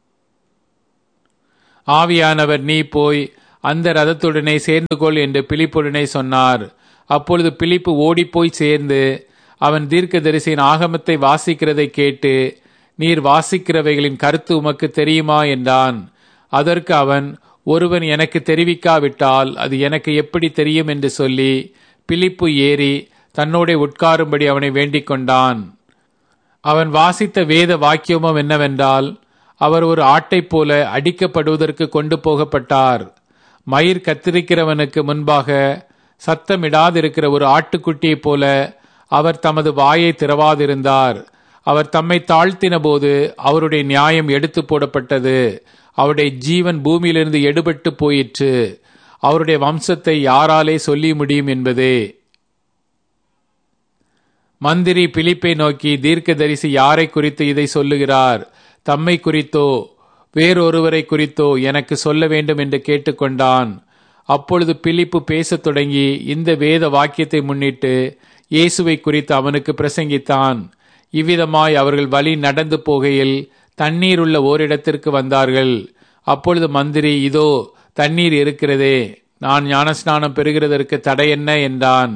ஆவியானவர், நீ போய் அந்த ரதத்துடனே சேர்ந்து கொள் என்று பிலிப்புடனே சொன்னார். அப்பொழுது பிலிப்பு ஓடிப்போய் சேர்ந்து அவன் தீர்க்கதரிசியின் ஆகமத்தை வாசிக்கிறதை கேட்டு, நீர் வாசிக்கிறவைகளின் கருத்து உமக்கு தெரியுமா என்றான். அதற்கு அவன், ஒருவன் எனக்கு தெரிவிக்காவிட்டால் அது எனக்கு எப்படி தெரியும் என்று சொல்லி பிலிப்பு ஏறி தன்னோட உட்காரும்படி அவனை வேண்டிக் கொண்டான். அவன் வாசித்த வேத வாக்கியமும் என்னவென்றால், அவர் ஒரு ஆட்டைப் போல அடிக்கப்படுவதற்கு கொண்டு போகப்பட்டார். மயிர் கத்திரிக்கிறவனுக்கு முன்பாக சத்தமிடாதிருக்கிற ஒரு ஆட்டுக்குட்டியைப் போல அவர் தமது வாயை திறவாதிருந்தார். அவர் தம்மை தாழ்த்தின போது அவருடைய நியாயம் எடுத்து போடப்பட்டது. அவருடைய ஜீவன் பூமியிலிருந்து எடுபட்டு போயிற்று. அவருடைய வம்சத்தை யாராலே சொல்லி முடியும் என்பதே. மந்திரி பிலிப்பை நோக்கி, தீர்க்கதரிசி யாரை குறித்து இதை சொல்லுகிறார்? தம்மை குறித்தோ வேறொருவரை குறித்தோ எனக்கு சொல்ல வேண்டும் என்று கேட்டுக்கொண்டான். அப்பொழுது பிலிப்பு பேசத் தொடங்கி இந்த வேத வாக்கியத்தை முன்னிட்டு இயேசுவை குறித்து அவனுக்கு பிரசங்கித்தான். இவ்விதமாய் அவர்கள் வழி நடந்து போகையில் தண்ணீர் உள்ள ஓரிடத்திற்கு வந்தார்கள். அப்பொழுது மந்திரி, இதோ தண்ணீர் இருக்கிறதே, நான் ஞானஸ்நானம் பெறுகிறதற்கு தடை என்ன என்றான்.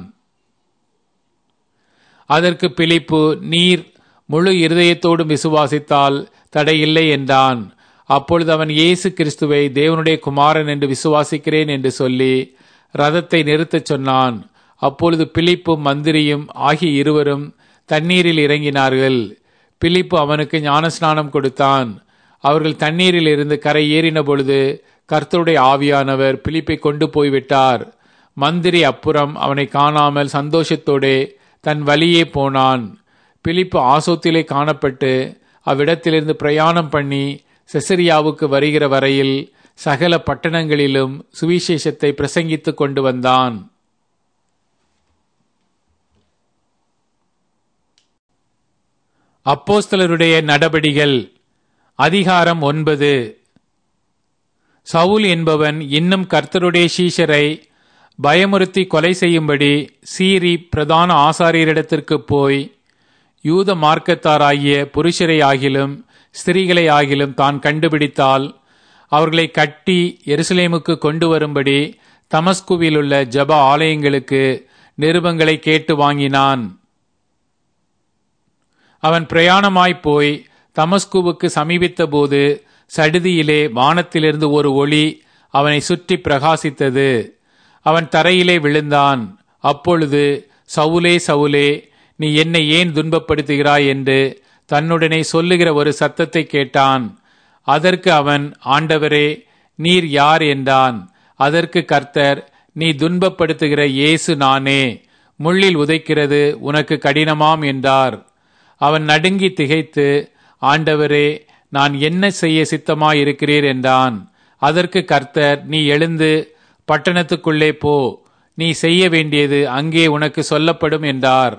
அதற்கு பிலிப்பு, நீர் முழு இருதயத்தோடும் விசுவாசித்தால் தடையில்லை என்றான். அப்பொழுது அவன் இயேசு கிறிஸ்துவை தேவனுடைய குமாரன் என்று விசுவாசிக்கிறேன் என்று சொல்லி ரதத்தை நிறுத்தச் சொன்னான். அப்பொழுது பிலிப்பும் மந்திரியும் ஆகிய இருவரும் தண்ணீரில் இறங்கினார்கள். பிலிப்பு அவனுக்கு ஞானஸ்நானம் கொடுத்தான். அவர்கள் தண்ணீரில் இருந்து கரை ஏறின பொழுது கர்த்தருடைய ஆவியானவர் பிலிப்பை கொண்டு போய்விட்டார். மந்திரி அப்புறம் அவனை காணாமல் சந்தோஷத்தோடே தன் வழியே போனான். பிலிப்பு ஆசோத்திலே காணப்பட்டு அவ்விடத்திலிருந்து பிரயாணம் பண்ணி செசரியாவுக்கு வருகிற வரையில் சகல பட்டணங்களிலும் சுவிசேஷத்தை பிரசங்கித்துக் கொண்டு வந்தான். அப்போஸ்தலருடைய நடபடிகள் அதிகாரம் 9. சவுல் என்பவன் இன்னும் கர்த்தருடைய சீஷரை பயமுறுத்தி கொலை செய்யும்படி சீரி பிரதான ஆசாரியரிடத்திற்கு போய், யூத மார்க்கத்தாராகிய புருஷரை ஆகிலும் ஸ்திரீகளை ஆகிலும் தான் கண்டுபிடித்தால் அவர்களை கட்டி எருசலேமுக்கு கொண்டு வரும்படி தமஸ்குவிலுள்ள ஜப ஆலயங்களுக்கு நிருபங்களை கேட்டு வாங்கினான். அவன் பிரயாணமாய்ப் போய் தமஸ்குவுக்கு சமீபித்த போது சடுதியிலே வானத்திலிருந்து ஒரு ஒளி அவனை சுற்றி பிரகாசித்தது. அவன் தரையிலே விழுந்தான். அப்பொழுது, சவுலே சவுலே, நீ என்னை ஏன் துன்பப்படுத்துகிறாய் என்று தன்னுடனே சொல்லுகிற ஒரு சத்தத்தை கேட்டான். அதற்கு அவன், ஆண்டவரே, நீர் யார் என்றான். அதற்கு கர்த்தர், நீ துன்பப்படுத்துகிற இயேசு நானே. முள்ளில் உதைக்கிறது உனக்கு கடினமாம் என்றார். அவன் நடுங்கி திகைத்து, ஆண்டவரே, நான் என்ன செய்ய சித்தமாயிருக்கிறீர் என்றான். அதற்கு கர்த்தர், நீ எழுந்து பட்டணத்துக்குள்ளே போ, நீ செய்ய வேண்டியது அங்கே உனக்கு சொல்லப்படும் என்றார்.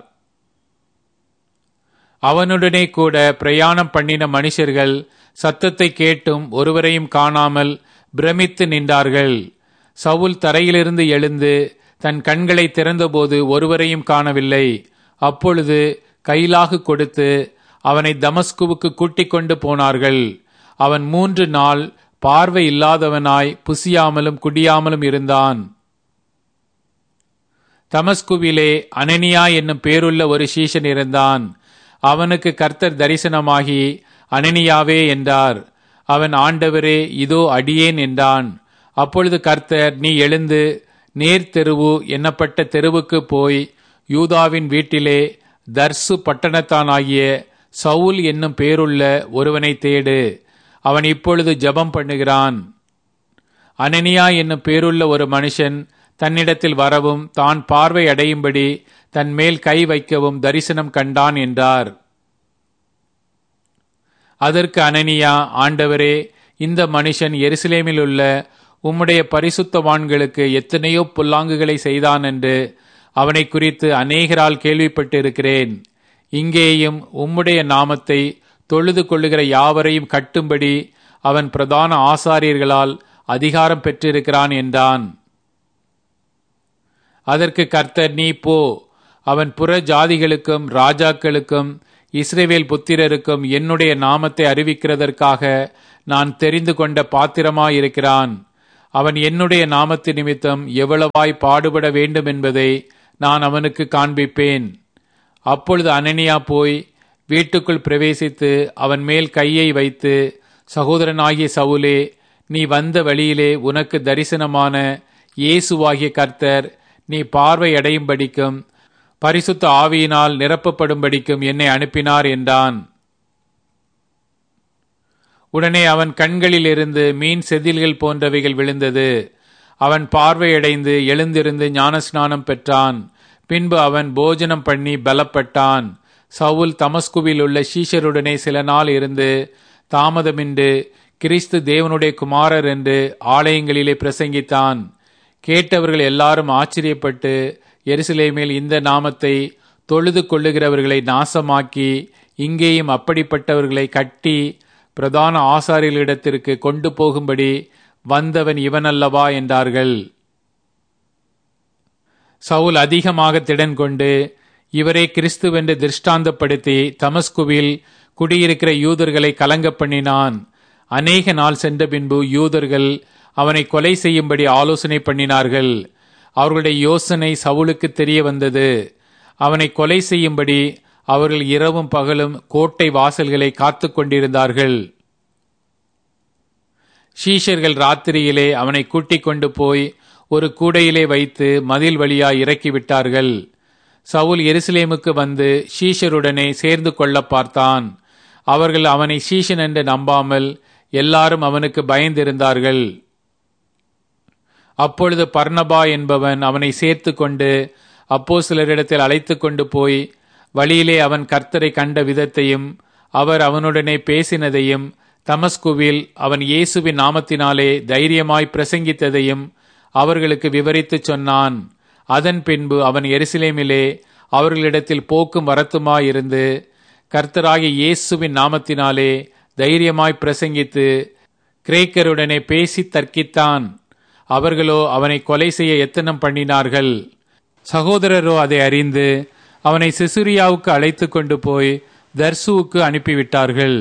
அவனுடனே கூட பிரயாணம் பண்ணின மனுஷர்கள் சத்தத்தை கேட்டும் ஒருவரையும் காணாமல் பிரமித்து நின்றார்கள். சவுல் தரையிலிருந்து எழுந்து தன் கண்களை திறந்தபோது ஒருவரையும் காணவில்லை. அப்பொழுது கைலாகு கொடுத்து அவனை தமஸ்குவுக்கு கூட்டிக் கொண்டு போனார்கள். அவன் 3 நாள் பார்வை இல்லாதவனாய் புசியாமலும் குடியாமலும் இருந்தான். தமஸ்குவிலே அனனியா என்னும் பேருள்ள ஒரு சீஷன் இருந்தான். அவனுக்கு கர்த்தர் தரிசனமாகி, அனனியாவே என்றார். அவன், ஆண்டவரே, இதோ அடியேன் என்றான். அப்பொழுது கர்த்தர், நீ எழுந்து நேர்த்தெருவு என்னப்பட்ட தெருவுக்கு போய் யூதாவின் வீட்டிலே தர்சு பட்டணத்தானாகிய சவுல் என்னும் பேருள்ள ஒருவனை தேடு. அவன் இப்பொழுது ஜெபம் பண்ணுகிறான். அனனியா என்னும் பேருள்ள ஒரு மனுஷன் தன்னிடத்தில் வரவும் தான் பார்வை அடையும்படி தன் மேல் கை வைக்கவும் தரிசனம் கண்டான் என்றார். அதற்கு அனனியா, ஆண்டவரே, இந்த மனுஷன் எருசலேமில் உள்ள உம்முடைய பரிசுத்தவான்களுக்கு எத்தனையோ பொல்லாங்குகளை செய்தான் என்று அவனை குறித்து அநேகரால் கேள்விப்பட்டு இருக்கிறேன். இங்கேயும் உம்முடைய நாமத்தை தொழுது கொள்ளுகிற யாவரையும் கட்டும்படி அவன் பிரதான ஆசாரியர்களால் அதிகாரம் பெற்றிருக்கிறான் என்றான். அதற்கு கர்த்தர், நீ போ, அவன் புற ஜாதிகளுக்கும் ராஜாக்களுக்கும் இஸ்ரவேல் புத்திரருக்கும் என்னுடைய நாமத்தை அறிவிக்கிறதற்காக நான் தெரிந்து கொண்ட பாத்திரமாயிருக்கிறான். அவன் என்னுடைய நாமத்து நிமித்தம் எவ்வளவாய் பாடுபட வேண்டும் என்பதை நான் அவனுக்கு காண்பிப்பேன். அப்பொழுது அனனியா போய் வீட்டுக்குள் பிரவேசித்து அவன் மேல் கையை வைத்து, சகோதரனாகிய சவுலே, நீ வந்த வழியிலே உனக்கு தரிசனமான இயேசுவாகிய கர்த்தர் நீ பார்வை அடையும்படிக்கும் பரிசுத்த ஆவியினால் நிரப்பப்படும்படிக்கும் என்னை அனுப்பினார் என்றான். உடனே அவன் கண்களிலிருந்து மீன் செதில்கள் போன்றவைகள் விழுந்தது. அவன் பார்வையடைந்து எழுந்திருந்து ஞானஸ்நானம் பெற்றான். பின்பு அவன் போஜனம் பண்ணி பலப்பட்டான். சவுல் தமஸ்குவில் உள்ள சீஷருடனே சில நாள் இருந்து தாமதமின்றி கிறிஸ்து தேவனுடைய குமாரர் என்று ஆலயங்களிலே பிரசங்கித்தான். கேட்டவர்கள் எல்லாரும் ஆச்சரியப்பட்டு, எருசலேமில் இந்த நாமத்தை தொழுது கொள்ளுகிறவர்களை நாசமாக்கி இங்கேயும் அப்படிப்பட்டவர்களை கட்டி பிரதான ஆசாரியர்களிடத்திற்கு கொண்டு போகும்படி வந்தவன் இவனல்லவா என்றார்கள். சவுல் அதிகமாக திடன் கொண்டு இவரே கிறிஸ்துவென்று திருஷ்டாந்தப்படுத்தி தமஸ்குவில் குடியிருக்கிற யூதர்களை கலங்க பண்ணினான். அநேக நாள் சென்ற பின்பு யூதர்கள் அவனை கொலை செய்யும்படி ஆலோசனை பண்ணினார்கள். அவர்களுடைய யோசனை சவுலுக்கு தெரிய வந்தது. அவனை கொலை செய்யும்படி அவர்கள் இரவும் பகலும் கோட்டை வாசல்களை காத்து கொண்டிருந்தார்கள். சீஷர்கள் ராத்திரியிலே அவனை கூட்டிக் கொண்டு போய் ஒரு கூடையிலே வைத்து மதில் வழியாய் இறக்கிவிட்டார்கள். சவுல் எருசலேமுக்கு வந்து சீஷருடனே சேர்ந்து கொள்ள பார்த்தான். அவர்கள் அவனை சீஷன் என்று நம்பாமல் எல்லாரும் அவனுக்கு பயந்திருந்தார்கள். அப்பொழுது பர்னபா என்பவன் அவனை சேர்த்து கொண்டு அப்போஸ்தலரிடத்தில் அழைத்து கொண்டு போய் வழியிலே அவன் கர்த்தரை கண்ட விதத்தையும் அவர் அவனுடனே பேசினதையும் தமஸ்குவில் அவன் இயேசுவின் நாமத்தினாலே தைரியமாய் பிரசங்கித்ததையும் அவர்களுக்கு விவரித்துச் சொன்னான். அதன் பின்பு அவன் எருசலேமிலே அவர்களிடத்தில் போக்கும் வரத்துமாயிருந்து கர்த்தராகிய இயேசுவின் நாமத்தினாலே தைரியமாய் பிரசங்கித்து கிரேக்கருடனே பேசி தர்க்கித்தான். அவர்களோ அவனை கொலை செய்ய எத்தனம் பண்ணினார்கள். சகோதரரோ அதை அறிந்து அவனை சிசுரியாவுக்கு அழைத்து கொண்டு போய் தர்சுவுக்கு அனுப்பிவிட்டார்கள்.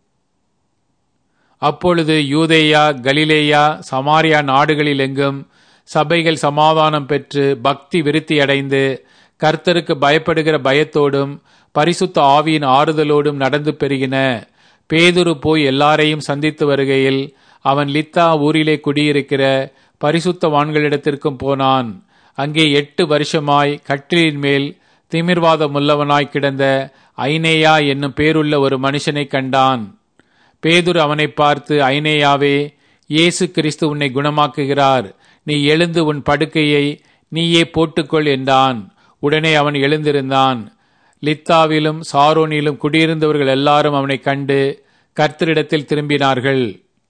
அப்பொழுது யூதேயா, கலிலேயா, சமாரியா நாடுகளில் எங்கும் சபைகள் சமாதானம் பெற்று பக்தி விருத்தியடைந்து கர்த்தருக்கு பயப்படுகிற பயத்தோடும் பரிசுத்த ஆவியின் ஆறுதலோடும் நடந்து பெருகின. பேதுரு போய் எல்லாரையும் சந்தித்து வருகையில் அவன் லித்தா ஊரிலே குடியிருக்கிற பரிசுத்தவான்களிடத்திற்கும் போனான். அங்கே 8 வருஷமாய் கட்டிலின் மேல் திமிர்வாதம் உள்ளவனாய் கிடந்த ஐனேயா என்னும் பேருள்ள ஒரு மனுஷனை கண்டான். பேதுரு அவனை பார்த்து, ஐனேயாவே, இயேசு கிறிஸ்து உன்னை குணமாக்குகிறார். நீ எழுந்து உன் படுக்கையை நீயே போட்டுக்கொள் என்றான். உடனே அவன் எழுந்திருந்தான். லித்தாவிலும் சாரோனிலும் குடியிருந்தவர்கள் எல்லாரும் அவனை கண்டு கர்த்தரிடத்தில் திரும்பினார்கள்.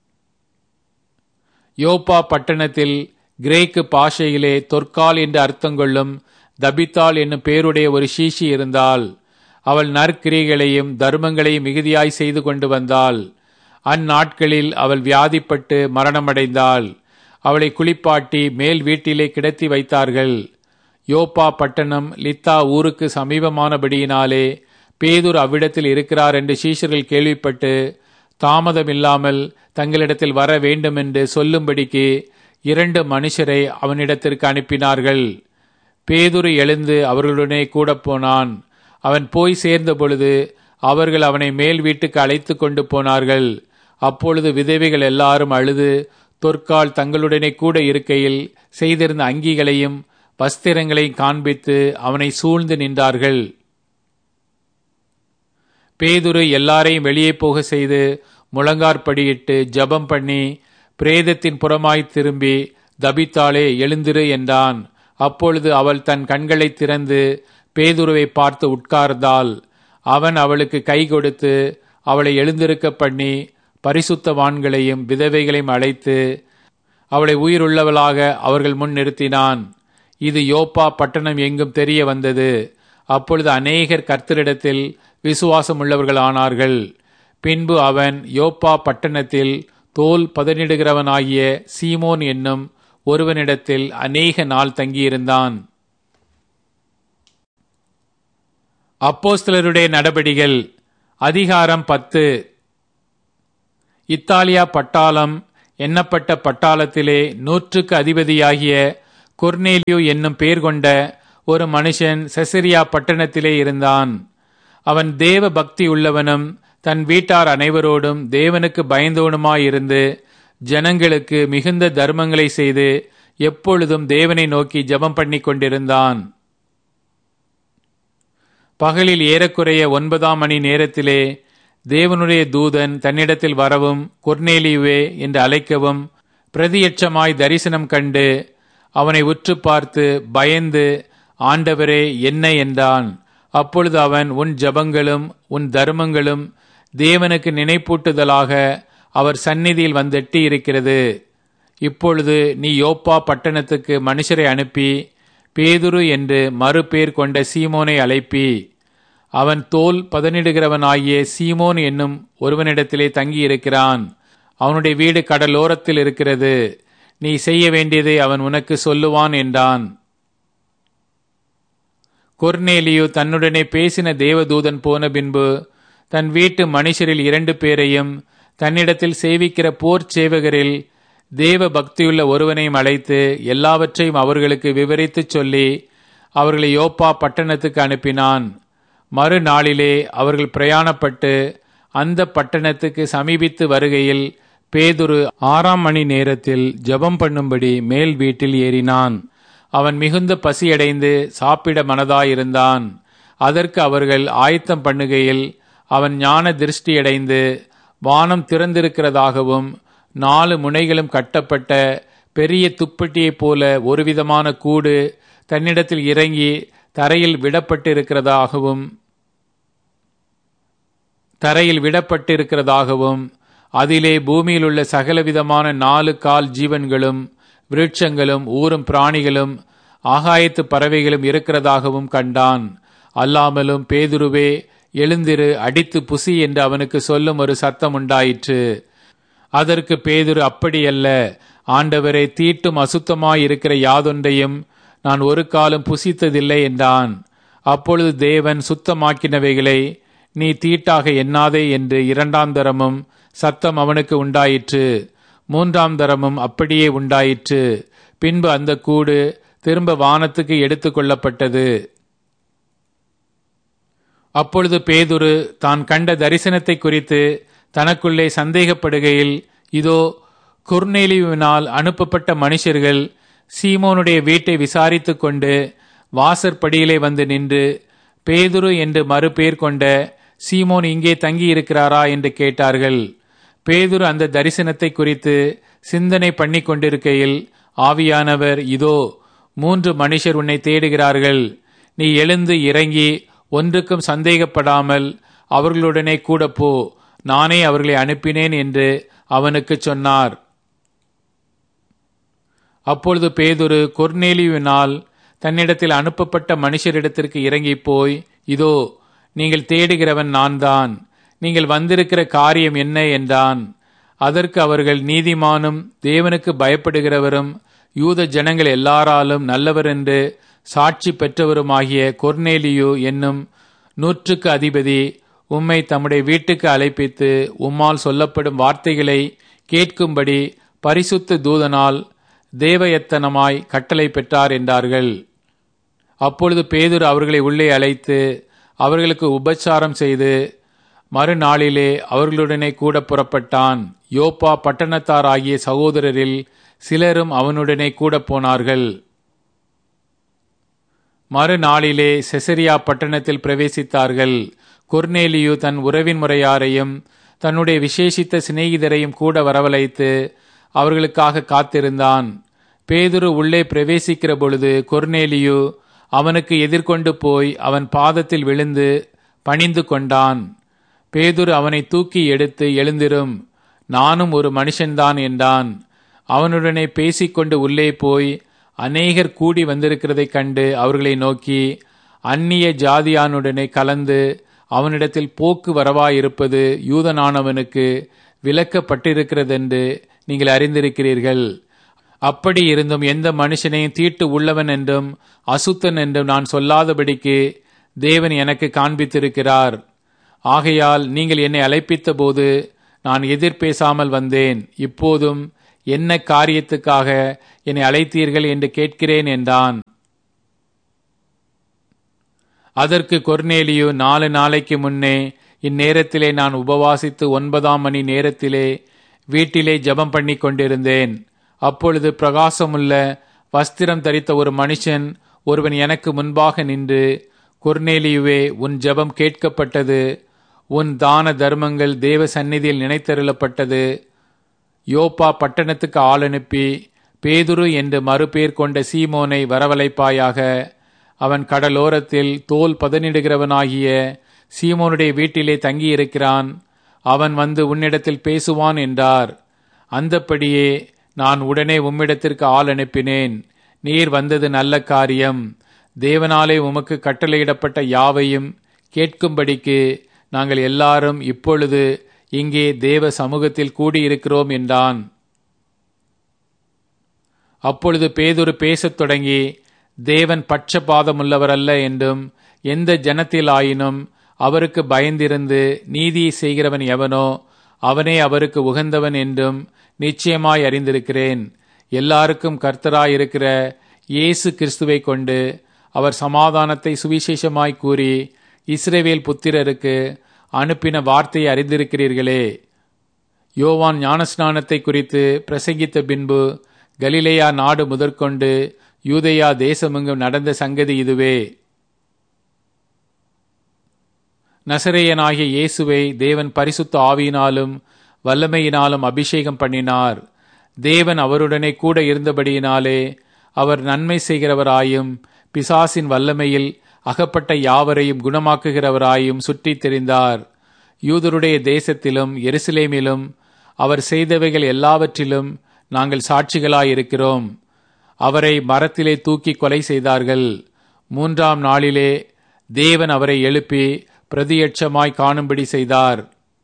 யோப்பா பட்டணத்தில் கிரேக்கு பாஷையிலே தொற்கால் என்று அர்த்தங்கொள்ளும் தபித்தாள் என்னும் பேருடைய ஒரு சீஷி இருந்தாள். அவள் நற்கிரியைகளையும் தர்மங்களையும் மிகுதியாய் செய்து கொண்டு வந்தாள். அந்நாட்களில் அவள் வியாதிப்பட்டு மரணமடைந்தாள். அவளை குளிப்பாட்டி மேல் வீட்டிலே கிடத்தி வைத்தார்கள். யோப்பா பட்டணம் லித்தா ஊருக்கு சமீபமானபடியினாலே பேதுரு அவ்விடத்தில் இருக்கிறார் என்று சீஷர்கள் கேள்விப்பட்டு தாமதமில்லாமல் தங்களிடத்தில் வர வேண்டுமென்று சொல்லும்படிக்கு 2 மனுஷரை அவனிடத்திற்கு அனுப்பினார்கள். பேதுரு எழுந்து அவர்களுடனே கூட போனான். அவன் போய் சேர்ந்த பொழுது அவர்கள் அவனை மேல் வீட்டுக்கு அழைத்து கொண்டு போனார்கள். அப்பொழுது விதவைகள் எல்லாரும் அழுது தொற்கால் தங்களுடனே கூட இருக்கையில் செய்திருந்த அங்கிகளையும் வஸ்திரங்களையும் காண்பித்து அவனை சூழ்ந்து நின்றார்கள். பேதுரு எல்லாரையும் வெளியே போக செய்து முழங்காற்படியிட்டு ஜெபம் பண்ணி பிரேதத்தின் புறமாய் திரும்பி, தபித்தாளே, எழுந்திரு என்றான். அப்பொழுது அவள் தன் கண்களை திறந்து பேதுருவை பார்த்து உட்கார்ந்தாள். அவன் அவளுக்கு கை கொடுத்து அவளை எழுந்திருக்க பண்ணி பரிசுத்தவான்களையும் விதவைகளையும் அழைத்து அவளை உயிருள்ளவளாக அவர்கள் முன் நிறுத்தினான். இது யோப்பா பட்டணம் எங்கும் தெரிய வந்தது. அப்பொழுது அநேகர் கர்த்தரிடத்தில் விசுவாசம் உள்ளவர்கள் ஆனார்கள். பின்பு அவன் யோப்பா பட்டணத்தில் தோல் பதனிடுகிறவனாகிய சீமோன் என்னும் ஒருவனிடத்தில் அநேக நாள் தங்கியிருந்தான். அப்போஸ்தலருடைய நடபடிகள் அதிகாரம் 10. இத்தாலியா பட்டாளம் எண்ணப்பட்ட பட்டாளத்திலே 100க்கு அதிபதியாகிய கொர்நேலியு என்னும் பேர் கொண்ட ஒரு மனுஷன் செசரியா பட்டணத்திலே இருந்தான். அவன் தேவ பக்தி உள்ளவனும் தன் வீட்டார் அனைவரோடும் தேவனுக்கு பயந்தவனுமாயிருந்து ஜனங்களுக்கு மிகுந்த தர்மங்களை செய்து எப்பொழுதும் தேவனை நோக்கி ஜெபம் பண்ணி கொண்டிருந்தான். பகலில் ஏறக்குறைய 9ஆம் மணி நேரத்திலே தேவனுடைய தூதன் தன்னிடத்தில் வரவும் கொர்நேலியுவே என்று அழைக்கவும் பிரதியட்சமாய் தரிசனம் கண்டு அவனை உற்று பார்த்து பயந்து, ஆண்டவரே, என்ன என்றான். அப்பொழுது அவன், உன் ஜெபங்களும் உன் தர்மங்களும் தேவனுக்கு நினைப்பூட்டுதலாக அவர் சந்நிதியில் வந்தெட்டி இருக்கிறது. இப்பொழுது நீ யோப்பா பட்டணத்துக்கு மனுஷரை அனுப்பி பேதுரு என்று மறுபேர் கொண்ட சீமோனை அழைப்பி, அவன் தோல் பதனிடுகிறவனாகிய சீமோன் என்னும் ஒருவனிடத்திலே தங்கியிருக்கிறான். அவனுடைய வீடு கடலோரத்தில் இருக்கிறது. நீ செய்ய வேண்டியதை அவன் உனக்கு சொல்லுவான் என்றான். கொர்நேலியு தன்னுடனே பேசின தேவதூதன் போன பின்பு தன் வீட்டு மனுஷரில் 2 பேரையும் தன்னிடத்தில் சேவிக்கிற போர் சேவகரில் தேவ பக்தியுள்ள ஒருவனையும் அழைத்து எல்லாவற்றையும் அவர்களுக்கு விவரித்துச் சொல்லி அவர்களை யோப்பா பட்டணத்துக்கு அனுப்பினான். மறுநாளிலே அவர்கள் பிரயாணப்பட்டு அந்த பட்டணத்துக்கு சமீபித்து வருகையில் பேதுரு 6ஆம் மணி நேரத்தில் ஜெபம் பண்ணும்படி மேல் வீட்டில் ஏறினான். அவன் மிகுந்த பசியடைந்து சாப்பிட மனதாயிருந்தான். அதற்கு அவர்கள் ஆயத்தம் பண்ணுகையில் அவன் ஞான திருஷ்டியடைந்து வானம் திறந்திருக்கிறதாகவும் 4 முனைகளும் கட்டப்பட்ட பெரிய துப்பட்டியைப் போல ஒருவிதமான கூடு தன்னிடத்தில் இறங்கி தரையில் விடப்பட்டிருக்கிறதாகவும் அதிலே பூமியில் உள்ள சகலவிதமான 4 கால் ஜீவன்களும் விருட்சங்களும் ஊரும் பிராணிகளும் ஆகாயத்து பறவைகளும் இருக்கிறதாகவும் கண்டான். அல்லாமலும், பேதுருவே, எழுந்திரு, அடித்து புசி என்று அவனுக்கு சொல்லும் ஒரு சத்தம் உண்டாயிற்று. அதற்கு பேதுரு, அப்படியல்ல ஆண்டவரே, தீட்டும் அசுத்தமாயிருக்கிற யாதொன்றையும் நான் ஒரு காலம் புசித்ததில்லை என்றான். அப்பொழுது தேவன், சுத்தமாக்கினவைகளை நீ தீட்டாக எண்ணாதே என்று 2ஆம் தரமும் சத்தம் அவனுக்கு உண்டாயிற்று. 3ஆம் தரமும் அப்படியே உண்டாயிற்று. பின்பு அந்த கூடு திரும்ப வானத்துக்கு எடுத்து கொள்ளப்பட்டது. அப்பொழுது பேதுரு தான் கண்ட தரிசனத்தை குறித்து தனக்குள்ளே சந்தேகப்படுகையில், இதோ, கொர்நேலியுவினால் அனுப்பப்பட்ட மனுஷர்கள் சீமோனுடைய வீட்டை விசாரித்து கொண்டு வாசற்படியிலே வந்து நின்று, பேதுரு என்று மறுபேர் கொண்ட சீமோன் இங்கே தங்கியிருக்கிறாரா என்று கேட்டார்கள். பேதுரு அந்த தரிசனத்தை குறித்து சிந்தனை பண்ணி கொண்டிருக்கையில் ஆவியானவர், இதோ, 3 மனுஷர் உன்னை தேடுகிறார்கள். நீ எழுந்து இறங்கி ஒன்றுக்கும் சந்தேகப்படாமல் அவர்களுடனே கூட போ, நானே அவர்களை அனுப்பினேன் என்று அவனுக்கு சொன்னார். அப்பொழுது பேதுரு கொர்நேலியுவினால் தன்னிடத்தில் அனுப்பப்பட்ட மனுஷரிடத்திற்கு இறங்கி போய், இதோ, நீங்கள் தேடுகிறவன் நான் தான். நீங்கள் வந்திருக்கிற காரியம் என்ன என்றான். அதற்கு அவர்கள், நீதிமானும் தேவனுக்கு பயப்படுகிறவரும் யூத ஜனங்கள் எல்லாராலும் நல்லவர் என்று சாட்சி பெற்றவருமாகிய கொர்நேலியு என்னும் 100க்கு அதிபதி உம்மை தம்முடைய வீட்டுக்கு அழைப்பித்து உம்மால் சொல்லப்படும் வார்த்தைகளை கேட்கும்படி பரிசுத்த தூதனால் தேவயத்தனமாய் கட்டளை பெற்றார் என்றார்கள். அப்பொழுது பேதுரு அவர்களை உள்ளே அழைத்து அவர்களுக்கு உபச்சாரம் செய்து மறுநாளிலே அவர்களுடனே கூட புறப்பட்டான். யோப்பா பட்டணத்தாராகிய சகோதரரில் சிலரும் அவனுடனே கூட போனார்கள். மறுநாளிலே செசரியா பட்டணத்தில் பிரவேசித்தார்கள். கொர்நேலியு தன் உறவின் முறையாரையும் தன்னுடைய விசேஷித்த சிநேகிதரையும் கூட வரவழைத்து அவர்களுக்காக காத்திருந்தான். பேதுரு உள்ளே பிரவேசிக்கிற பொழுது கொர்நேலியு அவனுக்கு எதிர்கொண்டு போய் அவன் பாதத்தில் விழுந்து பணிந்து கொண்டான். பேதுரு அவனை தூக்கி எடுத்து, எழுந்திரும், நானும் ஒரு மனுஷன்தான் என்றான். அவனுடனே பேசிக்கொண்டு உள்ளே போய் அநேகர் கூடி வந்திருக்கிறதைக் கண்டு அவர்களை நோக்கி, அந்நிய ஜாதியானுடனே கலந்து அவனிடத்தில் போக்கு வரவாயிருப்பது யூதனானவனுக்கு விலக்கப்பட்டிருக்கிறதென்று நீங்கள் அறிந்திருக்கிறீர்கள். அப்படி இருந்தும் எந்த மனுஷனையும் தீட்டு உள்ளவன் என்றும் அசுத்தன் என்றும் நான் சொல்லாதபடிக்கு தேவன் எனக்கு காண்பித்திருக்கிறார். ஆகையால் நீங்கள் என்னை அழைப்பித்த போது நான் எதிர்பேசாமல் வந்தேன். இப்போதும் என்ன காரியத்துக்காக என்னை அழைத்தீர்கள் என்று கேட்கிறேன் என்றான். அதற்கு கொர்நேலியு, 4 நாளைக்கு முன்னே இந்நேரத்திலே நான் உபவாசித்து 9ஆம் மணி நேரத்திலே வீட்டிலே ஜெபம் பண்ணி கொண்டிருந்தேன். அப்பொழுது பிரகாசமுள்ள வஸ்திரம் தரித்த ஒரு மனுஷன் ஒருவன் எனக்கு முன்பாக நின்று, கொர்நேலியுவே, உன் ஜெபம் கேட்கப்பட்டது, உன் தான தர்மங்கள் தேவ சந்நிதியில் நினைத்தருளப்பட்டது. யோப்பா பட்டணத்துக்கு ஆள் அனுப்பி பேதுரு என்று மறுபேர் கொண்ட சீமோனை வரவழைப்பாயாக. அவன் கடலோரத்தில் தோல் பதனிடுகிறவனாகிய சீமோனுடைய வீட்டிலே தங்கியிருக்கிறான். அவன் வந்து உன்னிடத்தில் பேசுவான் என்றார். அந்தப்படியே நான் உடனே உம்மிடத்திற்கு ஆள் அனுப்பினேன். நீர் வந்தது நல்ல காரியம். தேவனாலே உமக்கு கட்டளையிடப்பட்ட யாவையும் கேட்கும்படிக்கு நாங்கள் எல்லாரும் இப்பொழுது இங்கே தேவ சமூகத்தில் கூடியிருக்கிறோம் என்றான். அப்பொழுது பேதுரு பேசத் தொடங்கி, தேவன் பட்சபாதமுள்ளவரல்ல என்றும் எந்த ஜனத்திலாயினும் அவருக்கு பயந்திருந்து நீதியை செய்கிறவன் எவனோ அவனே அவருக்கு உகந்தவன் என்றும் நிச்சயமாய் அறிந்திருக்கிறேன். எல்லாருக்கும் கர்த்தராயிருக்கிற இயேசு கிறிஸ்துவை கொண்டு அவர் சமாதானத்தை சுவிசேஷமாய் கூறி இஸ்ரவேல் புத்திரருக்கு அனுப்பின வார்த்தையை அறிந்திருக்கிறீர்களே. யோவான் ஞானஸ்நானத்தை குறித்து பிரசங்கித்த பின்பு கலிலேயா நாடு முதற்கொண்டு யூதேயா தேசமெங்கும் நடந்த சங்கதி இதுவே. நசரேயனாகிய இயேசுவை தேவன் பரிசுத்த ஆவியினாலும் வல்லமையினாலும் அபிஷேகம் பண்ணினார். தேவன் அவருடனே கூட இருந்தபடியினாலே அவர் நன்மை செய்கிறவராயும் பிசாசின் வல்லமையில் அகப்பட்ட யாவரையும் குணமாக்குகிறவராயும் சுற்றித் திரிந்தார். யூதருடைய தேசத்திலும் எருசலேமிலும் அவர் செய்தவைகள் எல்லாவற்றிலும் நாங்கள் சாட்சிகளாயிருக்கிறோம். அவரை மரத்திலே தூக்கி கொலை செய்தார்கள். 3ஆம் நாளிலே தேவன் அவரை எழுப்பி பிரதியட்சமாய் காணும்படி செய்தார்.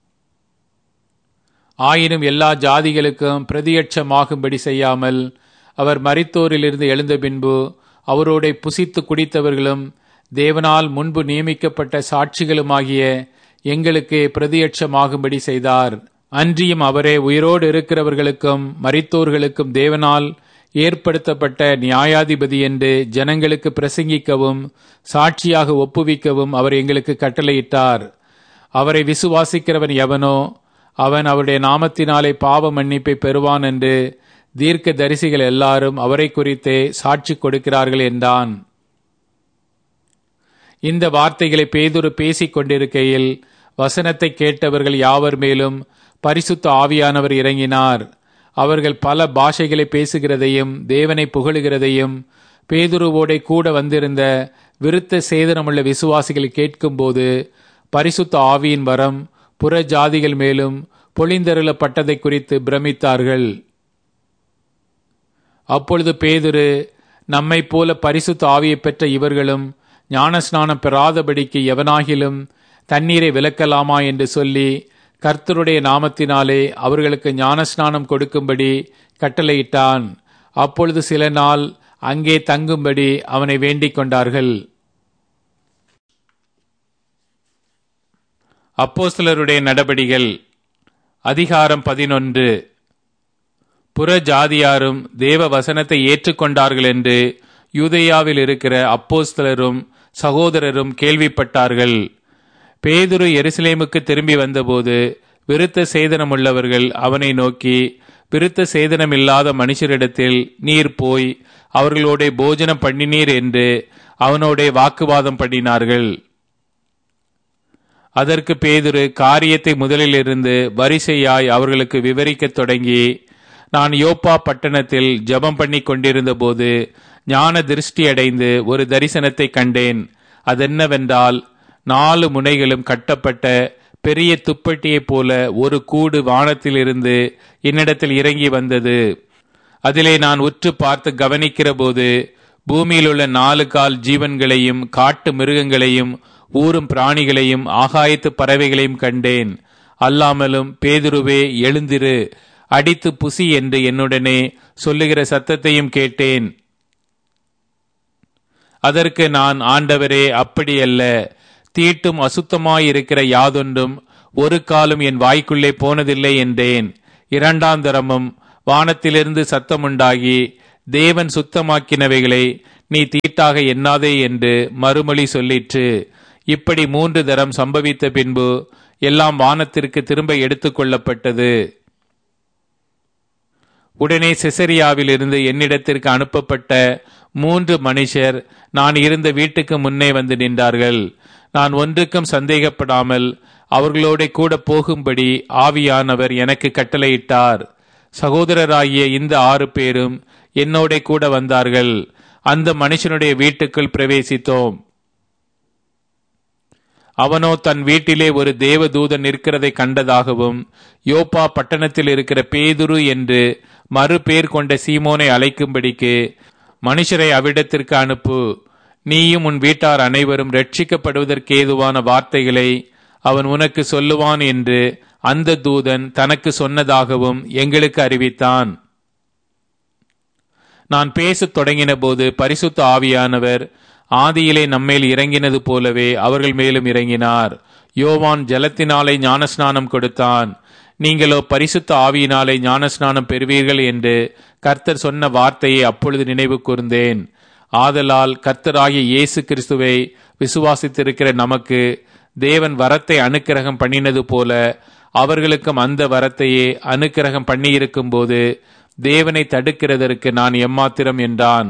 ஆயினும் எல்லா ஜாதிகளுக்கும் பிரதியட்சமாகும்படி செய்யாமல் அவர் மரித்தோரிலிருந்து எழுந்த பின்பு அவரோட புசித்து குடித்தவர்களும் தேவனால் முன்பு நியமிக்கப்பட்ட சாட்சிகளுமாகிய எங்களுக்கு பிரதியட்சமாகும்படி செய்தார். அன்றியும் அவரே உயிரோடு இருக்கிறவர்களுக்கும் மரித்தோர்களுக்கும் தேவனால் ஏற்படுத்தப்பட்ட நியாயாதிபதி என்று ஜனங்களுக்கு பிரசங்கிக்கவும் சாட்சியாக ஒப்புவிக்கவும் அவர் எங்களுக்கு கட்டளையிட்டார். அவரை விசுவாசிக்கிறவன் எவனோ அவன் அவருடைய நாமத்தினாலே பாவ மன்னிப்பை பெறுவான் என்று தீர்க்க தரிசிகள் எல்லாரும் அவரை குறித்தே சாட்சி கொடுக்கிறார்கள் என்றான். இந்த வார்த்தைகளை பேதுரு பேசிக் கொண்டிருக்கையில் வசனத்தை கேட்டவர்கள் யாவர் மேலும் பரிசுத்த ஆவியானவர் இறங்கினார். அவர்கள் பல பாஷைகளை பேசுகிறதையும் தேவனை புகழுகிறதையும் பேதுருவோடே கூட வந்திருந்த விருத்த சேதனமுள்ள விசுவாசிகள் கேட்கும்போது பரிசுத்த ஆவியின் வரம் புற ஜாதிகள் மேலும் பொழிந்தருளப்பட்டதை குறித்து பிரமித்தார்கள். அப்பொழுது பேதுரு, நம்மை போல பரிசுத்த ஆவியை பெற்ற இவர்களும் ஞானஸ்நானம் பெறாதபடிக்கு எவனாகிலும் தண்ணீரை விலக்கலாமா என்று சொல்லி கர்த்தருடைய நாமத்தினாலே அவர்களுக்கு ஞானஸ்நானம் கொடுக்கும்படி கட்டளையிட்டான். அப்பொழுது சில நாள் அங்கே தங்கும்படி அவனை வேண்டிக் கொண்டார்கள். அப்போஸ்தலருடைய நடபடிகள் அதிகாரம் 11. புற ஜாதியாரும் தேவ வசனத்தை ஏற்றுக்கொண்டார்கள் என்று யூதேயாவில் இருக்கிற அப்போஸ்தலரும் சகோதரரும் கேள்விப்பட்டார்கள். பேதுரு எருசலேமுக்கு திரும்பி வந்தபோது விருத்த சேதனமுள்ளவர்கள் அவனை நோக்கி, விருத்த சேதனமில்லாத மனுஷரிடத்தில் நீர் போய் அவர்களோட போஜனம் பண்ணினீர் என்று அவனோட வாக்குவாதம் பண்ணினார்கள். அதற்கு பேதுரு காரியத்தை முதலிலிருந்து வரிசையாய் அவர்களுக்கு விவரிக்கத் தொடங்கி, நான் யோப்பா பட்டணத்தில் ஜெபம் பண்ணி கொண்டிருந்த போது ஞான திருஷ்டி அடைந்து ஒரு தரிசனத்தை கண்டேன். அதென்னவென்றால், 4 முனைகளும் கட்டப்பட்ட பெரிய துப்பட்டியைப் போல ஒரு கூடு வானத்திலிருந்து என்னிடத்தில் இறங்கி வந்தது. அதிலே நான் உற்று பார்த்து கவனிக்கிற போது பூமியில் உள்ள 4 கால் ஜீவன்களையும் காட்டு மிருகங்களையும் ஊரும் பிராணிகளையும் ஆகாயத்து பறவைகளையும் கண்டேன். அல்லாமலும் பேதுருவே எழுந்திரு, அடித்து புசி என்று என்னுடனே சொல்லுகிற சத்தத்தையும் கேட்டேன். அதற்கு நான், ஆண்டவரே, அப்படியல்ல, தீட்டும் அசுத்தமாயிருக்கிற யாதொன்றும் ஒரு காலும் என் வாய்க்குள்ளே போனதில்லை என்றேன். இரண்டாம் தரமும் வானத்திலிருந்து சத்தமுண்டாகி, தேவன் சுத்தமாக்கினவைகளை நீ தீட்டாக எண்ணாதே என்று மறுமொழி சொல்லிற்று. இப்படி 3 தரம் சம்பவித்த பின்பு எல்லாம் வானத்திற்கு திரும்ப எடுத்துக் கொள்ளப்பட்டது. உடனே செசரியாவில் இருந்து என்னிடத்திற்கு அனுப்பப்பட்ட 3 மனுஷர் நான் இருந்த வீட்டுக்கு முன்னே வந்து நின்றார்கள். நான் ஒன்றுக்கும் சந்தேகப்படாமல் அவர்களோட கூட போகும்படி ஆவியானவர் எனக்கு கட்டளையிட்டார். சகோதரராகிய இந்த 6 பேரும் என்னோட கூட வந்தார்கள். அந்த மனுஷனுடைய வீட்டுக்குள் பிரவேசித்தோம். அவனோ தன் வீட்டிலே ஒரு தேவதூதன் நிற்கிறதை கண்டதாகவும், யோப்பா பட்டணத்தில் இருக்கிற பேதுரு என்று மறு பேர் கொண்ட சீமோனை அழைக்கும்படிக்கு மனுஷரை அவ்விடத்திற்கு அனுப்பு, நீயும் உன் வீட்டார் அனைவரும் ரட்சிக்கப்படுவதற்கேதுவான வார்த்தைகளை அவன் உனக்கு சொல்லுவான் என்று அந்த தூதன் தனக்கு சொன்னதாகவும் எங்களுக்கு அறிவித்தான். நான் பேசத் தொடங்கின போது பரிசுத்த ஆவியானவர் ஆதியிலே நம்மேல் இறங்கினது போலவே அவர்கள் மேலும் இறங்கினார். யோவான் ஜலத்தினாலே ஞானஸ்நானம் கொடுத்தான், நீங்களோ பரிசுத்த ஆவியினாலே ஞானஸ்நானம் பெறுவீர்கள் என்று கர்த்தர் சொன்ன வார்த்தையை அப்பொழுது நினைவு கூர்ந்தேன். ஆதலால் கர்த்தராகிய இயேசு கிறிஸ்துவை விசுவாசித்திருக்கிற நமக்கு தேவன் வரத்தை அனுக்கிரகம் பண்ணினது போல அவர்களுக்கும் அந்த வரத்தையே அனுக்கிரகம் பண்ணியிருக்கும் போது தேவனை தடுக்கிறதற்கு நான் எம்மாத்திரம் என்றான்.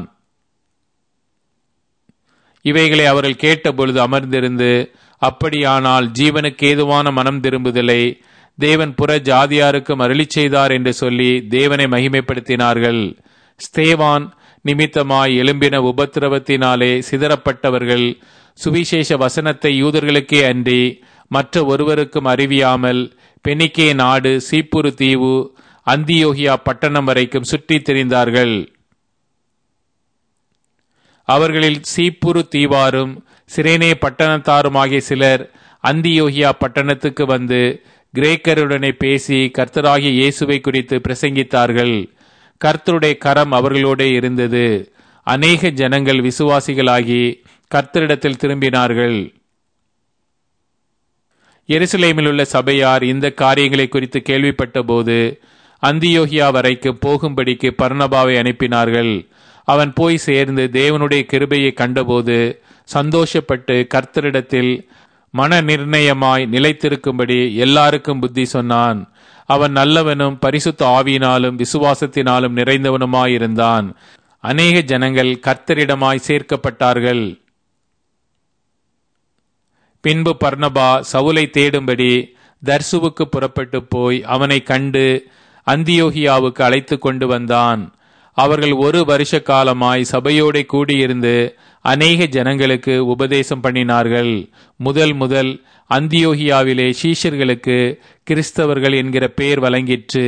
இவைகளை அவர்கள் கேட்டபொழுது அமர்ந்திருந்து, அப்படியானால் ஜீவனுக்கு ஏதுவான மனம் திரும்புதலை தேவன் புற ஜாதியாருக்கும் அருளிச் செய்தார் என்று சொல்லி தேவனை மகிமைப்படுத்தினார்கள். ஸ்தேவான் நிமித்தமாய் எழும்பின உபத்திரவத்தினாலே சிதறப்பட்டவர்கள் சுவிசேஷ வசனத்தை யூதர்களுக்கே அன்றி மற்ற ஒருவருக்கும் அறிவியாமல் பெனிக்கே நாடு, சீப்புரு தீவு, அந்தியோகியா பட்டணம் வரைக்கும் சுற்றித் திரிந்தார்கள். அவர்களில் சீப்புரு தீவாரும் சிரேனே பட்டணத்தாருமாகிய சிலர் அந்தியோகியா பட்டணத்துக்கு வந்து கிரேக்கருடனே பேசி கர்த்தராகிய இயேசுவை குறித்து பிரசங்கித்தார்கள். கர்த்தருடைய கரம் அவர்களோட இருந்தது. அநேக ஜனங்கள் விசுவாசிகளாகி கர்த்தரிடத்தில் திரும்பினார்கள். எருசலேமில் உள்ள சபையார் இந்த காரியங்களை குறித்து கேள்விப்பட்ட போது அந்தியோகியா வரைக்கும் போகும்படிக்கு பர்னபாவை அனுப்பினார்கள். அவன் போய் சேர்ந்து தேவனுடைய கிருபையை கண்டபோது சந்தோஷப்பட்டு கர்த்தரிடத்தில் மன நிர்ணயமாய் நிலைத்திருக்கும்படி எல்லாருக்கும் புத்தி சொன்னான். அவன் நல்லவனும் பரிசுத்த ஆவியினாலும் விசுவாசத்தினாலும் நிறைந்தவனுமாயிருந்தான். அநேக ஜனங்கள் கர்த்தரிடமாய் சேர்க்கப்பட்டார்கள். பின்பு பர்னபா சவுலை தேடும்படி தர்சுவுக்கு புறப்பட்டு போய் அவனை கண்டு அந்தியோகியாவுக்கு அழைத்து கொண்டு வந்தான். அவர்கள் 1 வருஷ காலமாய் சபையோட கூடியிருந்து அநேக ஜனங்களுக்கு உபதேசம் பண்ணினார்கள். முதல் அந்தியோகியாவிலே சீஷர்களுக்கு கிறிஸ்தவர்கள் என்கிற பெயர் வழங்கிற்று.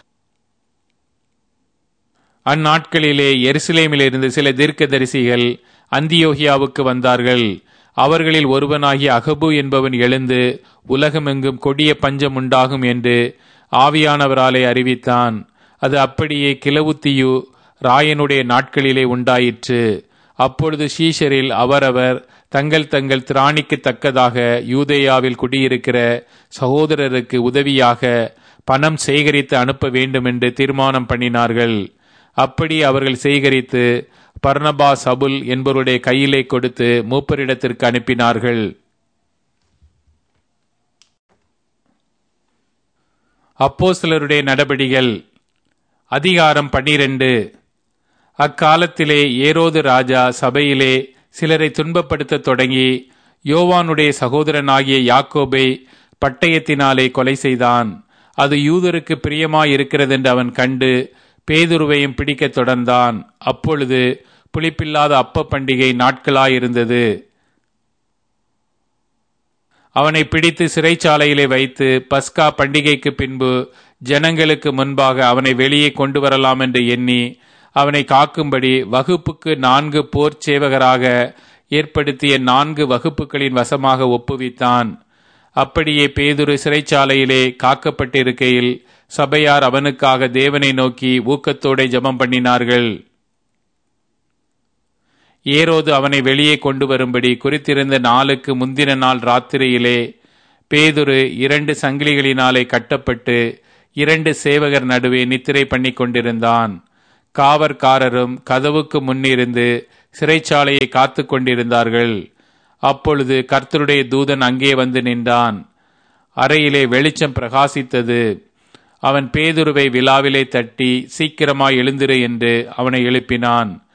அந்நாட்களிலே எருசலேமிலிருந்து சில தீர்க்கதரிசிகள் அந்தியோகியாவுக்கு வந்தார்கள். அவர்களில் ஒருவனாகிய அகபு என்பவன் எழுந்து உலகமெங்கும் கொடிய பஞ்சம் உண்டாகும் என்று ஆவியானவராலே அறிவித்தான். அது அப்படியே கிலவுத்தியு ராயனுடைய நாட்களிலே உண்டாயிற்று. அப்பொழுது சீஷரில் அவரவர் தங்கள் தங்கள் திராணிக்கு தக்கதாக யூதேயாவில் குடியிருக்கிற சகோதரருக்கு உதவியாக பணம் சேகரித்து அனுப்ப வேண்டும் என்று தீர்மானம் பண்ணினார்கள். அப்படி அவர்கள் சேகரித்து பர்னபா சவுல் என்பவருடைய கையிலே கொடுத்து மூப்பரிடத்திற்கு அனுப்பினார்கள். அப்போஸ்தலருடைய நடபடிகள் அதிகாரம் 12. அக்காலத்திலே ஏரோது ராஜா சபையிலே சிலரை துன்பப்படுத்த தொடங்கி யோவானுடைய சகோதரனாகிய யாக்கோபை பட்டயத்தினாலே கொலை செய்தான். அது யூதருக்கு பிரியமாயிருக்கிறதென்று அவன் கண்டு பேதுருவையும் பிடிக்க தொடர்ந்தான். அப்பொழுது புளிப்பில்லாத அப்ப பண்டிகை நாட்களாயிருந்தது. அவனை பிடித்து சிறைச்சாலையிலே வைத்து பஸ்கா பண்டிகைக்கு பின்பு ஜனங்களுக்கு முன்பாக அவனை வெளியே கொண்டு வரலாம் என்று எண்ணி அவனை காக்கும்படி வகுப்புக்கு 4 போர் சேவகராக ஏற்படுத்திய 4 வகுப்புகளின் வசமாக ஒப்புவித்தான். அப்படியே பேதுரு சிறைச்சாலையிலே காக்கப்பட்டிருக்கையில் சபையார் அவனுக்காக தேவனை நோக்கி ஊக்கத்தோടെ ஜெபம் பண்ணினார்கள். ஏரோது அவனை வெளியே கொண்டு வரும்படி குறித்திருந்த நாளுக்கு முந்தின நாள் ராத்திரியிலே பேதுரு 2 சங்கிலிகளினாலே கட்டப்பட்டு 2 சேவகர் நடுவே நித்திரை பண்ணி கொண்டிருந்தான். காவற்காரரும் கதவுக்கு முன்னிருந்து சிறைச்சாலையை காத்து கொண்டிருந்தார்கள். அப்பொழுது கர்த்தருடைய தூதன் அங்கே வந்து நின்றான். அறையிலே வெளிச்சம் பிரகாசித்தது. அவன் பேதுருவை விலாவிலே தட்டி, சீக்கிரமாய் எழுந்திரு என்று அவனை எழுப்பினான்.